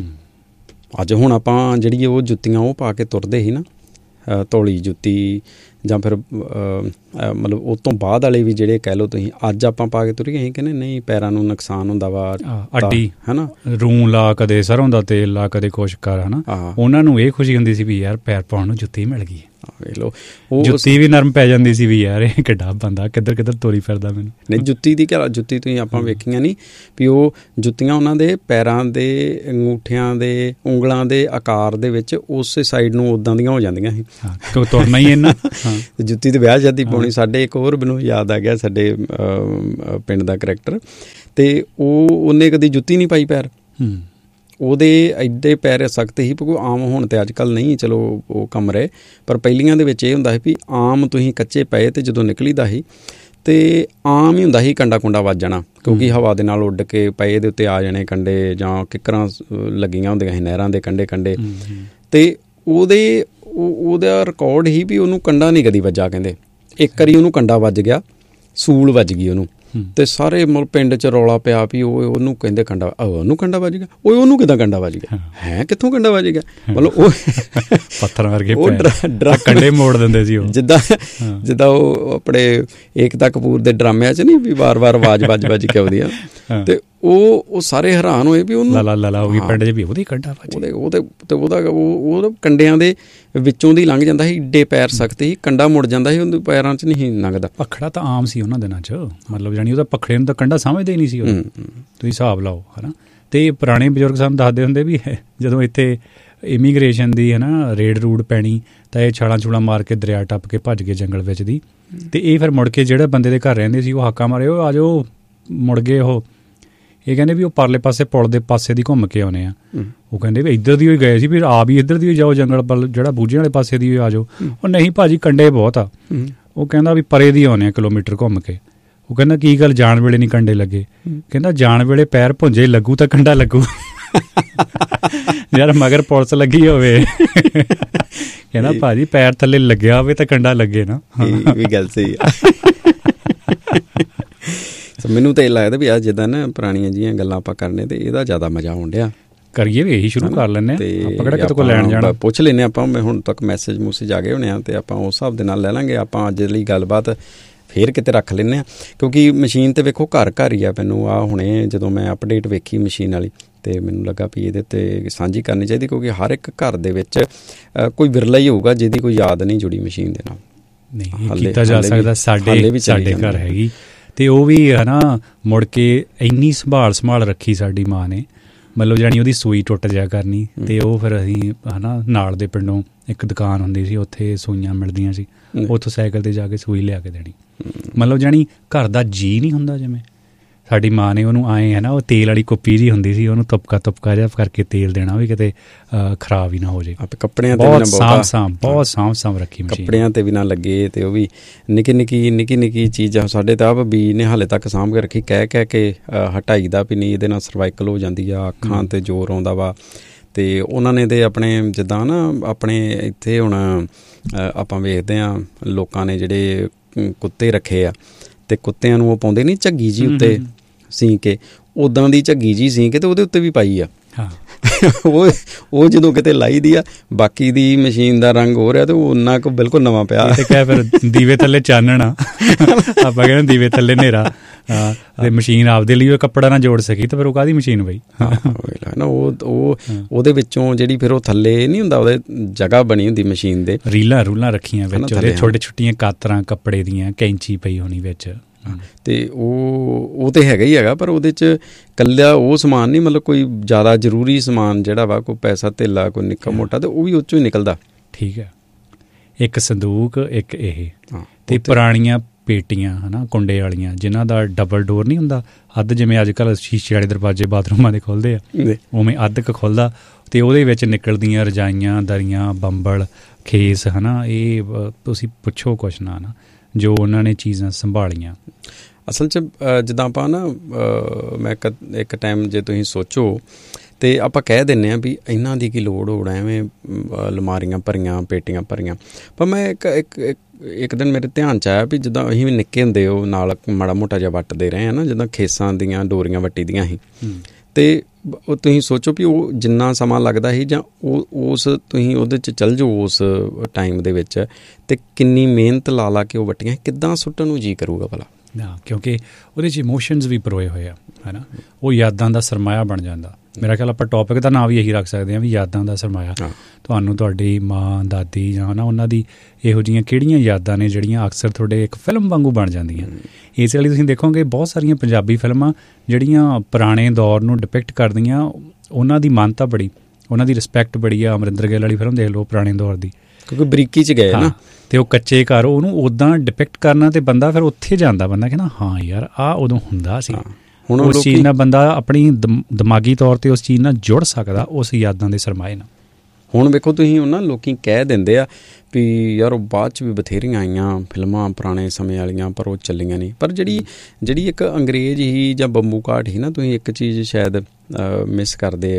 ਅੱਜ ਹੁਣ ਆਪਾਂ ਜਿਹੜੀ ਉਹ ਜੁੱਤੀਆਂ ਉਹ ਪਾ ਕੇ ਤੁਰਦੇ ਸੀ ਨਾ, ਧੌਲੀ ਜੁੱਤੀ, ਜਾਂ ਫਿਰ ਮਤਲਬ ਉਹ ਤੋਂ ਬਾਅਦ ਵਾਲੇ ਵੀ ਜਿਹੜੇ ਕਹਿ ਲਓ ਤੁਸੀਂ, ਅੱਜ ਆਪਾਂ ਪਾ ਕੇ ਤੁਰੀਏ, ਅਸੀਂ ਕਹਿੰਦੇ ਨਹੀਂ ਪੈਰਾਂ ਨੂੰ ਨੁਕਸਾਨ ਹੁੰਦਾ ਵਾ, ਅੱਡੀ ਹੈ ਨਾ, ਰੂੰ ਲਾ, ਕਦੇ ਸਰੋਂ ਦਾ ਤੇਲ ਲਾ, ਕਦੇ ਕੁਛ ਕਰ ਹੈ ਨਾ। ਉਹਨਾਂ ਨੂੰ ਇਹ ਖੁਸ਼ੀ ਹੁੰਦੀ ਸੀ ਵੀ ਯਾਰ ਪੈਰ ਪਾਉਣ ਨੂੰ ਜੁੱਤੀ ਮਿਲ ਗਈ। ਵੇਖ ਲਓ, ਉਹ ਜੁੱਤੀ ਵੀ ਨਰਮ ਪੈ ਜਾਂਦੀ ਸੀ ਵੀ ਯਾਰ ਇਹ ਕਿੱਡਾ ਬੰਦਾ ਕਿੱਧਰ ਤੋਰੀ ਫਿਰਦਾ ਮੈਨੂੰ। ਨਹੀਂ, ਜੁੱਤੀ ਦੀ ਕਿਆ, ਜੁੱਤੀ ਤੁਸੀਂ ਆਪਾਂ ਵੇਖੀਆਂ ਨਹੀਂ ਵੀ ਉਹ ਜੁੱਤੀਆਂ ਉਹਨਾਂ ਦੇ ਪੈਰਾਂ ਦੇ ਅੰਗੂਠਿਆਂ ਦੇ ਉਂਗਲਾਂ ਦੇ ਆਕਾਰ ਦੇ ਵਿੱਚ ਉਸੇ ਸਾਈਡ ਨੂੰ ਉੱਦਾਂ ਦੀਆਂ ਹੋ ਜਾਂਦੀਆਂ ਸੀ, ਕਿਉਂ ਤੁਰਨਾ ਹੀ ਇਹਨਾਂ। ਜੁੱਤੀ ਤੇ ਵਿਆਹ ਸ਼ਾਦੀ ਪਾਉਣੀ। ਸਾਡੇ ਇੱਕ ਹੋਰ ਮੈਨੂੰ ਯਾਦ ਆ ਗਿਆ, ਸਾਡੇ ਪਿੰਡ ਦਾ ਕਰੈਕਟਰ, ਅਤੇ ਉਹਨੇ ਕਦੀ ਜੁੱਤੀ ਨਹੀਂ ਪਾਈ ਪੈਰ, ਉਹਦੇ ਐਡੇ ਪੈਰ ਸਖਤ ਸੀ। ਕਿਉਂਕਿ ਆਮ ਹੁਣ ਤਾਂ ਅੱਜ ਕੱਲ੍ਹ ਨਹੀਂ, ਚਲੋ ਉਹ ਕੰਮ ਰਹੇ, ਪਰ ਪਹਿਲੀਆਂ ਦੇ ਵਿੱਚ ਇਹ ਹੁੰਦਾ ਸੀ ਵੀ ਆਮ ਤੁਸੀਂ ਕੱਚੇ ਪਏ ਅਤੇ ਜਦੋਂ ਨਿਕਲੀਦਾ ਸੀ ਅਤੇ ਆਮ ਹੀ ਹੁੰਦਾ ਸੀ ਕੰਡਾ ਕੁੰਡਾ ਵੱਜ ਜਾਣਾ, ਕਿਉਂਕਿ ਹਵਾ ਦੇ ਨਾਲ ਉੱਡ ਕੇ ਪਏ ਦੇ ਉੱਤੇ ਆ ਜਾਣੇ ਕੰਡੇ, ਜਾਂ ਕਿੱਕਰਾਂ ਲੱਗੀਆਂ ਹੁੰਦੀਆਂ ਸੀ ਨਹਿਰਾਂ ਦੇ ਕੰਢੇ। ਅਤੇ ਉਹਦਾ ਰਿਕਾਰਡ ਹੀ ਵੀ ਉਹਨੂੰ ਕੰਡਾ ਨਹੀਂ ਕਦੀ ਵੱਜਾ। ਕਹਿੰਦੇ ਇੱਕ ਵਾਰੀ ਉਹਨੂੰ ਕੰਡਾ ਵੱਜ ਗਿਆ, ਸੂਲ ਵੱਜ ਗਈ ਉਹਨੂੰ, ਅਤੇ ਸਾਰੇ ਪਿੰਡ 'ਚ ਰੌਲਾ ਪਿਆ ਵੀ ਉਹਨੂੰ ਕਹਿੰਦੇ ਕੰਡਾ, ਉਹਨੂੰ ਕੰਡਾ ਵੱਜ ਗਿਆ, ਉਹਨੂੰ ਕਿੱਦਾਂ ਕੰਡਾ ਵੱਜ ਗਿਆ, ਹੈ ਕਿੱਥੋਂ ਕੰਡਾ ਵੱਜ ਗਿਆ। ਮਤਲਬ ਉਹ ਪੱਥਰ ਵਰਗੇ ਕੰਡੇ ਮੋੜ ਦਿੰਦੇ ਸੀ ਉਹ, ਜਿੱਦਾਂ ਉਹ ਆਪਣੇ ਏਕਤਾ ਕਪੂਰ ਦੇ ਡਰਾਮਿਆਂ 'ਚ ਨਹੀਂ ਵੀ ਵਾਰ-ਵਾਰ ਆਵਾਜ਼ ਵੱਜ ਕੇ ਆਉਂਦੀ ਆ। ਅਤੇ ਉਹ ਸਾਰੇ ਹੈਰਾਨ ਹੋਏ ਵੀ ਉਹਨੂੰ ਲਾਲਾ ਹੋ ਗਈ ਪਿੰਡ 'ਚ ਵੀ ਉਹਦੀ ਕੰਡਾ ਉਹਦੇ ਕੰਡਿਆਂ ਦੇ ਵਿੱਚੋਂ ਦੀ ਲੰਘ ਜਾਂਦਾ ਸੀ, ਏਡੇ ਪੈਰ ਸਖਤ ਸੀ, ਕੰਡਾ ਮੁੜ ਜਾਂਦਾ ਸੀ, ਉਹਦੇ ਪੈਰਾਂ 'ਚ ਨਹੀਂ ਲੰਘਦਾ। ਪਖੜਾ ਤਾਂ ਆਮ ਸੀ ਉਹਨਾਂ ਦਿਨਾਂ 'ਚ, ਮਤਲਬ ਜਾਣੀ ਉਹਦਾ ਪਖੜੇ ਨੂੰ ਤਾਂ ਕੰਡਾ ਸਮਝਦੇ ਹੀ ਨਹੀਂ ਸੀ ਉਹ, ਤੁਸੀਂ ਹਿਸਾਬ ਲਾਓ ਹੈ ਨਾ। ਅਤੇ ਪੁਰਾਣੇ ਬਜ਼ੁਰਗ ਸਾਨੂੰ ਦੱਸਦੇ ਹੁੰਦੇ ਵੀ ਜਦੋਂ ਇੱਥੇ ਇਮੀਗ੍ਰੇਸ਼ਨ ਦੀ ਹੈ ਨਾ ਰੇਡ ਰੂਡ ਪੈਣੀ ਤਾਂ ਇਹ ਛਾਲਾਂ ਛੂਲਾਂ ਮਾਰ ਕੇ ਦਰਿਆ ਟੱਪ ਕੇ ਭੱਜ ਗਏ ਜੰਗਲ ਵਿੱਚ ਦੀ, ਅਤੇ ਇਹ ਫਿਰ ਮੁੜ ਕੇ ਜਿਹੜੇ ਬੰਦੇ ਦੇ ਘਰ ਰਹਿੰਦੇ ਸੀ ਉਹ ਹਾਕਾਂ ਮਾਰੇ, ਉਹ ਆ ਜਾਓ, ਮੁੜ ਗਏ ਉਹ। ਇਹ ਕਹਿੰਦੇ ਵੀ ਉਹ ਪਰਲੇ ਪਾਸੇ ਪੁਲ ਦੇ ਪਾਸੇ ਦੀ ਘੁੰਮ ਕੇ ਆਉਂਦੇ ਆ। ਉਹ ਕਹਿੰਦੇ ਵੀ ਇੱਧਰ ਦੀ ਹੋਈ ਗਏ ਸੀ, ਵੀ ਆ ਵੀ ਇੱਧਰ ਦੀ ਜਾਓ, ਜੰਗਲ ਵੱਲ ਜਿਹੜਾ ਬੂਝੇ ਵਾਲੇ ਪਾਸੇ ਦੀ ਆ ਜਾਓ। ਉਹ ਨਹੀਂ ਭਾਜੀ ਕੰਡੇ ਬਹੁਤ ਆ। ਉਹ ਕਹਿੰਦਾ ਵੀ ਪਰੇ ਦੀ ਆਉਂਦੇ ਆ ਕਿਲੋਮੀਟਰ ਘੁੰਮ ਕੇ। ਉਹ ਕਹਿੰਦਾ ਕੀ ਗੱਲ ਜਾਣ ਵੇਲੇ ਨਹੀਂ ਕੰਡੇ ਲੱਗੇ? ਕਹਿੰਦਾ ਜਾਣ ਵੇਲੇ ਪੈਰ ਭੁੰਜੇ ਲੱਗੂ ਤਾਂ ਕੰਡਾ ਲੱਗੂ ਯਾਰ, ਮਗਰ ਪੁਲਿਸ ਲੱਗੀ ਹੋਵੇ। ਕਹਿੰਦਾ ਭਾਜੀ ਪੈਰ ਥੱਲੇ ਲੱਗਿਆ ਹੋਵੇ ਤਾਂ ਕੰਡਾ ਲੱਗੇ ਨਾ। ਇਹ ਵੀ ਗੱਲ ਸਹੀ ਆ। ਮੈਨੂੰ ਤਾਂ ਇਹ ਲੱਗਦਾ ਵੀ ਆਹ ਜਿੱਦਾਂ ਨਾ ਪੁਰਾਣੀਆਂ ਜਿਹੀਆਂ ਗੱਲਾਂ ਆਪਾਂ ਕਰਨੇ ਤੇ ਇਹਦਾ ਜ਼ਿਆਦਾ ਮਜ਼ਾ ਆਉਣ ਡਿਆ। ਕਰੀਏ ਵੀ ਇਹੀ ਸ਼ੁਰੂ ਕਰ ਲੈਂਦੇ ਹਾਂ, ਆਪਾਂ ਕਿਹੜਾ ਕਿਤੇ ਕੋਲ ਲੈਣ ਜਾਣਾ। ਪੁੱਛ ਲੈਂਦੇ ਆਪਾਂ, ਮੈਂ ਹੁਣ ਤੱਕ ਮੈਸੇਜ ਆ ਗਏ ਹੋਣੇ ਆ, ਅਤੇ ਆਪਾਂ ਉਸ ਹਿਸਾਬ ਦੇ ਨਾਲ ਲੈ ਲਾਂਗੇ। ਆਪਾਂ ਅੱਜ ਲਈ ਗੱਲਬਾਤ ਫੇਰ ਕਿਤੇ ਰੱਖ ਲੈਂਦੇ ਹਾਂ, ਕਿਉਂਕਿ ਮਸ਼ੀਨ ਤਾਂ ਵੇਖੋ ਘਰ ਹੀ ਆ। ਮੈਨੂੰ ਆਹ ਹੁਣੇ ਜਦੋਂ ਮੈਂ ਅਪਡੇਟ ਵੇਖੀ ਮਸ਼ੀਨ ਵਾਲੀ, ਅਤੇ ਮੈਨੂੰ ਲੱਗਾ ਵੀ ਇਹਦੇ 'ਤੇ ਸਾਂਝੀ ਕਰਨੀ ਚਾਹੀਦੀ, ਕਿਉਂਕਿ ਹਰ ਇੱਕ ਘਰ ਦੇ ਵਿੱਚ ਕੋਈ ਵਿਰਲਾ ਹੀ ਹੋਊਗਾ ਜਿਹਦੀ ਕੋਈ ਯਾਦ ਨਹੀਂ ਜੁੜੀ ਮਸ਼ੀਨ ਦੇ ਨਾਲ। ਨਹੀਂ ਕੀਤਾ ਜਾ ਸਕਦਾ, ਸਾਡੇ ਘਰ ਹੈਗੀ। ਅਤੇ ਉਹ ਵੀ ਹੈ ਨਾ, ਮੁੜ ਕੇ ਇੰਨੀ ਸੰਭਾਲ ਰੱਖੀ ਸਾਡੀ ਮਾਂ ਨੇ, ਮਤਲਬ ਜਾਣੀ ਉਹਦੀ ਸੂਈ ਟੁੱਟ ਜਾਇਆ ਕਰਨੀ, ਅਤੇ ਉਹ ਫਿਰ ਅਸੀਂ ਹੈ ਨਾ ਨਾਲ ਦੇ ਪਿੰਡੋਂ ਇੱਕ ਦੁਕਾਨ ਹੁੰਦੀ ਸੀ, ਉੱਥੇ ਸੂਈਆਂ ਮਿਲਦੀਆਂ ਸੀ, ਉੱਥੋਂ ਸਾਈਕਲ 'ਤੇ ਜਾ ਕੇ ਸੂਈ ਲਿਆ ਕੇ ਦੇਣੀ। ਮਤਲਬ ਜਾਣੀ ਘਰ ਦਾ ਜੀਅ ਨਹੀਂ ਹੁੰਦਾ। ਜਿਵੇਂ ਸਾਡੀ ਮਾਂ ਨੇ ਉਹਨੂੰ ਆਏ ਹੈ ਨਾ, ਉਹ ਤੇਲ ਵਾਲੀ ਕੁੱਪੀ ਜਿਹੀ ਹੁੰਦੀ ਸੀ, ਉਹਨੂੰ ਤੁਪਕਾ ਜਿਹਾ ਕਰਕੇ ਤੇਲ ਦੇਣਾ ਵੀ ਕਿਤੇ ਖਰਾਬ ਹੀ ਨਾ ਹੋ ਜਾਏ। ਕੱਪੜਿਆਂ 'ਤੇ ਬਹੁਤ ਸਾਂਭ ਰੱਖੀ ਮਸ਼ੀਨ, ਕੱਪੜਿਆਂ 'ਤੇ ਵੀ ਨਾ ਲੱਗੇ, ਅਤੇ ਉਹ ਵੀ ਨਿੱਕੀ ਚੀਜ਼ਾਂ ਸਾਡੇ ਤਾਂ ਆਪ ਵੀ ਨੇ ਹਾਲੇ ਤੱਕ ਸਾਂਭ ਕੇ ਰੱਖੀ, ਕਹਿ ਕੇ ਹਟਾਈ ਦਾ ਵੀ ਨਹੀਂ, ਇਹਦੇ ਨਾਲ ਸਰਵਾਈਕਲ ਹੋ ਜਾਂਦੀ ਆ, ਅੱਖਾਂ 'ਤੇ ਜ਼ੋਰ ਆਉਂਦਾ ਵਾ। ਅਤੇ ਉਹਨਾਂ ਨੇ ਤਾਂ ਆਪਣੇ ਜਿੱਦਾਂ ਨਾ ਆਪਣੇ ਇੱਥੇ ਹੁਣ ਆਪਾਂ ਵੇਖਦੇ ਹਾਂ ਲੋਕਾਂ ਨੇ ਜਿਹੜੇ ਕੁੱਤੇ ਰੱਖੇ ਆ, ਅਤੇ ਕੁੱਤਿਆਂ ਨੂੰ ਉਹ ਪਾਉਂਦੇ ਨਹੀਂ ਝੱਗੀ ਜੀ ਉੱਤੇ ਸੀ ਕੇ, ਉੱਦਾਂ ਦੀ ਝੱਗੀ ਜੀ ਸੀ ਕੇ ਅਤੇ ਉਹਦੇ ਉੱਤੇ ਵੀ ਪਾਈ ਆ। ਉਹ ਜਦੋਂ ਕਿਤੇ ਲਾਈ ਦੀ ਆ, ਬਾਕੀ ਦੀ ਮਸ਼ੀਨ ਦਾ ਰੰਗ ਹੋ ਰਿਹਾ ਅਤੇ ਉਹ ਉਹਨਾਂ ਕੋਲ ਬਿਲਕੁਲ ਨਵਾਂ ਪਿਆ। ਕਹਿ ਫਿਰ ਦੀਵੇ ਥੱਲੇ ਚਾਨਣਾ, ਆਪਾਂ ਕਹਿੰਦੇ ਦੀਵੇ ਥੱਲੇ ਹਨੇਰਾ, ਅਤੇ ਮਸ਼ੀਨ ਆਪਦੇ ਲਈ ਉਹ ਕੱਪੜਾ ਨਾ ਜੋੜ ਸਕੀ ਤਾਂ ਫਿਰ ਉਹ ਕਾਹਦੀ ਮਸ਼ੀਨ ਬਈ ਨਾ। ਉਹਦੇ ਵਿੱਚੋਂ ਜਿਹੜੀ ਫਿਰ ਉਹ ਥੱਲੇ ਨਹੀਂ ਹੁੰਦਾ, ਉਹਦੇ ਜਗ੍ਹਾ ਬਣੀ ਹੁੰਦੀ ਮਸ਼ੀਨ ਦੇ, ਰੂਲਾਂ ਰੱਖੀਆਂ ਵਿੱਚ, ਉਹਦੇ ਛੋਟੀਆਂ ਕਾਤਰਾਂ ਕੱਪੜੇ ਦੀਆਂ, ਕੈਂਚੀ ਪਈ ਹੋਣੀ ਵਿੱਚ। ਅਤੇ ਉਹ ਤਾਂ ਹੈਗਾ ਹੀ ਹੈਗਾ, ਪਰ ਉਹਦੇ 'ਚ ਇਕੱਲਾ ਉਹ ਸਮਾਨ ਨਹੀਂ, ਮਤਲਬ ਕੋਈ ਜ਼ਿਆਦਾ ਜ਼ਰੂਰੀ ਸਮਾਨ ਜਿਹੜਾ ਵਾ, ਕੋਈ ਪੈਸਾ ਧੇਲਾ, ਕੋਈ ਨਿੱਕਾ ਮੋਟਾ, ਅਤੇ ਉਹ ਵੀ ਉਹ 'ਚੋਂ ਹੀ ਨਿਕਲਦਾ। ਠੀਕ ਹੈ, ਇੱਕ ਸੰਦੂਕ, ਇੱਕ ਇਹ, ਅਤੇ ਪੁਰਾਣੀਆਂ ਪੇਟੀਆਂ ਹੈ ਨਾ ਕੁੰਡੇ ਵਾਲੀਆਂ, ਜਿਨ੍ਹਾਂ ਦਾ ਡਬਲ ਡੋਰ ਨਹੀਂ ਹੁੰਦਾ, ਅੱਧ ਜਿਵੇਂ ਅੱਜ ਕੱਲ੍ਹ ਸ਼ੀਸ਼ੇ ਵਾਲੇ ਦਰਵਾਜ਼ੇ ਬਾਥਰੂਮਾਂ ਦੇ ਖੁੱਲ੍ਹਦੇ ਆ, ਉਵੇਂ ਅੱਧ ਕੁ ਖੁੱਲ੍ਹਦਾ, ਅਤੇ ਉਹਦੇ ਵਿੱਚ ਨਿਕਲਦੀਆਂ ਰਜਾਈਆਂ, ਦਰੀਆਂ, ਬੰਬਲ, ਖੇਸ ਹੈ ਨਾ। ਇਹ ਤੁਸੀਂ ਪੁੱਛੋ ਕੁਛ ਨਾ ਜੋ ਉਹਨਾਂ ਨੇ ਚੀਜ਼ਾਂ ਸੰਭਾਲੀਆਂ। ਅਸਲ 'ਚ ਜਿੱਦਾਂ ਆਪਾਂ ਨਾ ਮੈਂ ਇੱਕ ਟਾਈਮ ਜੇ ਤੁਸੀਂ ਸੋਚੋ ਅਤੇ ਆਪਾਂ ਕਹਿ ਦਿੰਦੇ ਹਾਂ ਵੀ ਇਹਨਾਂ ਦੀ ਕੀ ਲੋੜ ਹੋਣਾ, ਐਵੇਂ ਅਲਮਾਰੀਆਂ ਭਰੀਆਂ, ਪੇਟੀਆਂ ਭਰੀਆਂ। ਪਰ ਮੈਂ ਇੱਕ ਦਿਨ ਮੇਰੇ ਧਿਆਨ 'ਚ ਆਇਆ ਵੀ ਜਿੱਦਾਂ ਅਸੀਂ ਵੀ ਨਿੱਕੇ ਹੁੰਦੇ ਉਹ ਨਾਲ ਮਾੜਾ ਮੋਟਾ ਜਿਹਾ ਵੱਟਦੇ ਰਹੇ ਹਾਂ ਨਾ, ਜਿੱਦਾਂ ਖੇਸਾਂ ਦੀਆਂ ਡੋਰੀਆਂ ਵੱਟੀ ਦੀਆਂ ਸੀ, ਅਤੇ ਉਹ ਤੁਸੀਂ ਸੋਚੋ ਵੀ ਉਹ ਜਿੰਨਾ ਸਮਾਂ ਲੱਗਦਾ ਸੀ, ਜਾਂ ਤੁਸੀਂ ਉਹਦੇ 'ਚ ਚੱਲ ਜਾਓ ਉਸ ਟਾਈਮ ਦੇ ਵਿੱਚ, ਅਤੇ ਕਿੰਨੀ ਮਿਹਨਤ ਲਾ ਕੇ ਉਹ ਵੱਟੀਆਂ, ਕਿੱਦਾਂ ਸੁੱਟਣ ਨੂੰ ਜੀਅ ਕਰੂਗਾ ਭਲਾ। ਕਿਉਂਕਿ ਉਹਦੇ 'ਚ ਇਮੋਸ਼ਨਸ ਵੀ ਪਰੋਏ ਹੋਏ ਆ, ਹੈ ਨਾ। ਉਹ ਯਾਦਾਂ ਦਾ ਸਰਮਾਇਆ ਬਣ ਜਾਂਦਾ। ਮੇਰਾ ਖਿਆਲ ਆਪਾਂ ਟੌਪਿਕ ਦਾ ਨਾਂ ਵੀ ਇਹੀ ਰੱਖ ਸਕਦੇ ਹਾਂ ਵੀ ਯਾਦਾਂ ਦਾ ਸਰਮਾਇਆ। ਤੁਹਾਨੂੰ ਤੁਹਾਡੀ ਮਾਂ, ਦਾਦੀ ਜਾਂ ਨਾ ਉਹਨਾਂ ਦੀ ਇਹੋ ਜਿਹੀਆਂ ਕਿਹੜੀਆਂ ਯਾਦਾਂ ਨੇ ਜਿਹੜੀਆਂ ਅਕਸਰ ਤੁਹਾਡੇ ਇੱਕ ਫਿਲਮ ਵਾਂਗੂ ਬਣ ਜਾਂਦੀਆਂ। ਇਸ ਲਈ ਤੁਸੀਂ ਦੇਖੋਗੇ ਬਹੁਤ ਸਾਰੀਆਂ ਪੰਜਾਬੀ ਫਿਲਮਾਂ ਜਿਹੜੀਆਂ ਪੁਰਾਣੇ ਦੌਰ ਨੂੰ ਡਿਪਿਕਟ ਕਰਦੀਆਂ, ਉਹਨਾਂ ਦੀ ਮਾਨਤਾ ਬੜੀ, ਉਹਨਾਂ ਦੀ ਰਿਸਪੈਕਟ ਬੜੀ ਆ। ਅਮਰਿੰਦਰ ਗਿੱਲ ਵਾਲੀ ਫਿਲਮ ਦੇਖ ਲਓ, ਪੁਰਾਣੇ ਦੌਰ ਦੀ, ਕਿਉਂਕਿ ਬਰੀਕੀ 'ਚ ਗਏ ਨਾ, ਅਤੇ ਉਹ ਕੱਚੇ ਘਰ, ਉਹਨੂੰ ਉੱਦਾਂ ਡਿਪਿਕਟ ਕਰਨਾ, ਅਤੇ ਬੰਦਾ ਫਿਰ ਉੱਥੇ ਜਾਂਦਾ, ਬੰਦਾ ਕਹਿੰਦਾ ਹਾਂ ਯਾਰ ਆਹ ਉਦੋਂ ਹੁੰਦਾ ਸੀ। ਹੁਣ ਉਸ ਚੀਜ਼ ਨਾਲ ਬੰਦਾ ਆਪਣੀ ਦਿਮਾਗੀ ਤੌਰ 'ਤੇ ਉਸ ਚੀਜ਼ ਨਾਲ ਜੁੜ ਸਕਦਾ, ਉਸ ਯਾਦਾਂ ਦੇ ਸਰਮਾਏ ਨਾਲ। ਹੁਣ ਵੇਖੋ ਤੁਸੀਂ ਉਹਨਾਂ ਲੋਕੀ ਕਹਿ ਦਿੰਦੇ ਆ ਵੀ ਯਾਰ ਉਹ ਬਾਅਦ 'ਚ ਵੀ ਬਥੇਰੀਆਂ ਆਈਆਂ ਫਿਲਮਾਂ ਪੁਰਾਣੇ ਸਮੇਂ ਵਾਲੀਆਂ, ਪਰ ਉਹ ਚੱਲੀਆਂ ਨਹੀਂ। ਪਰ ਜਿਹੜੀ ਇੱਕ ਅੰਗਰੇਜ਼ ਹੀ ਜਾਂ ਬੰਬੂ ਕਾਟ ਹੀ ਨਾ, ਤੁਸੀਂ ਇੱਕ ਚੀਜ਼ ਸ਼ਾਇਦ ਮਿਸ ਕਰਦੇ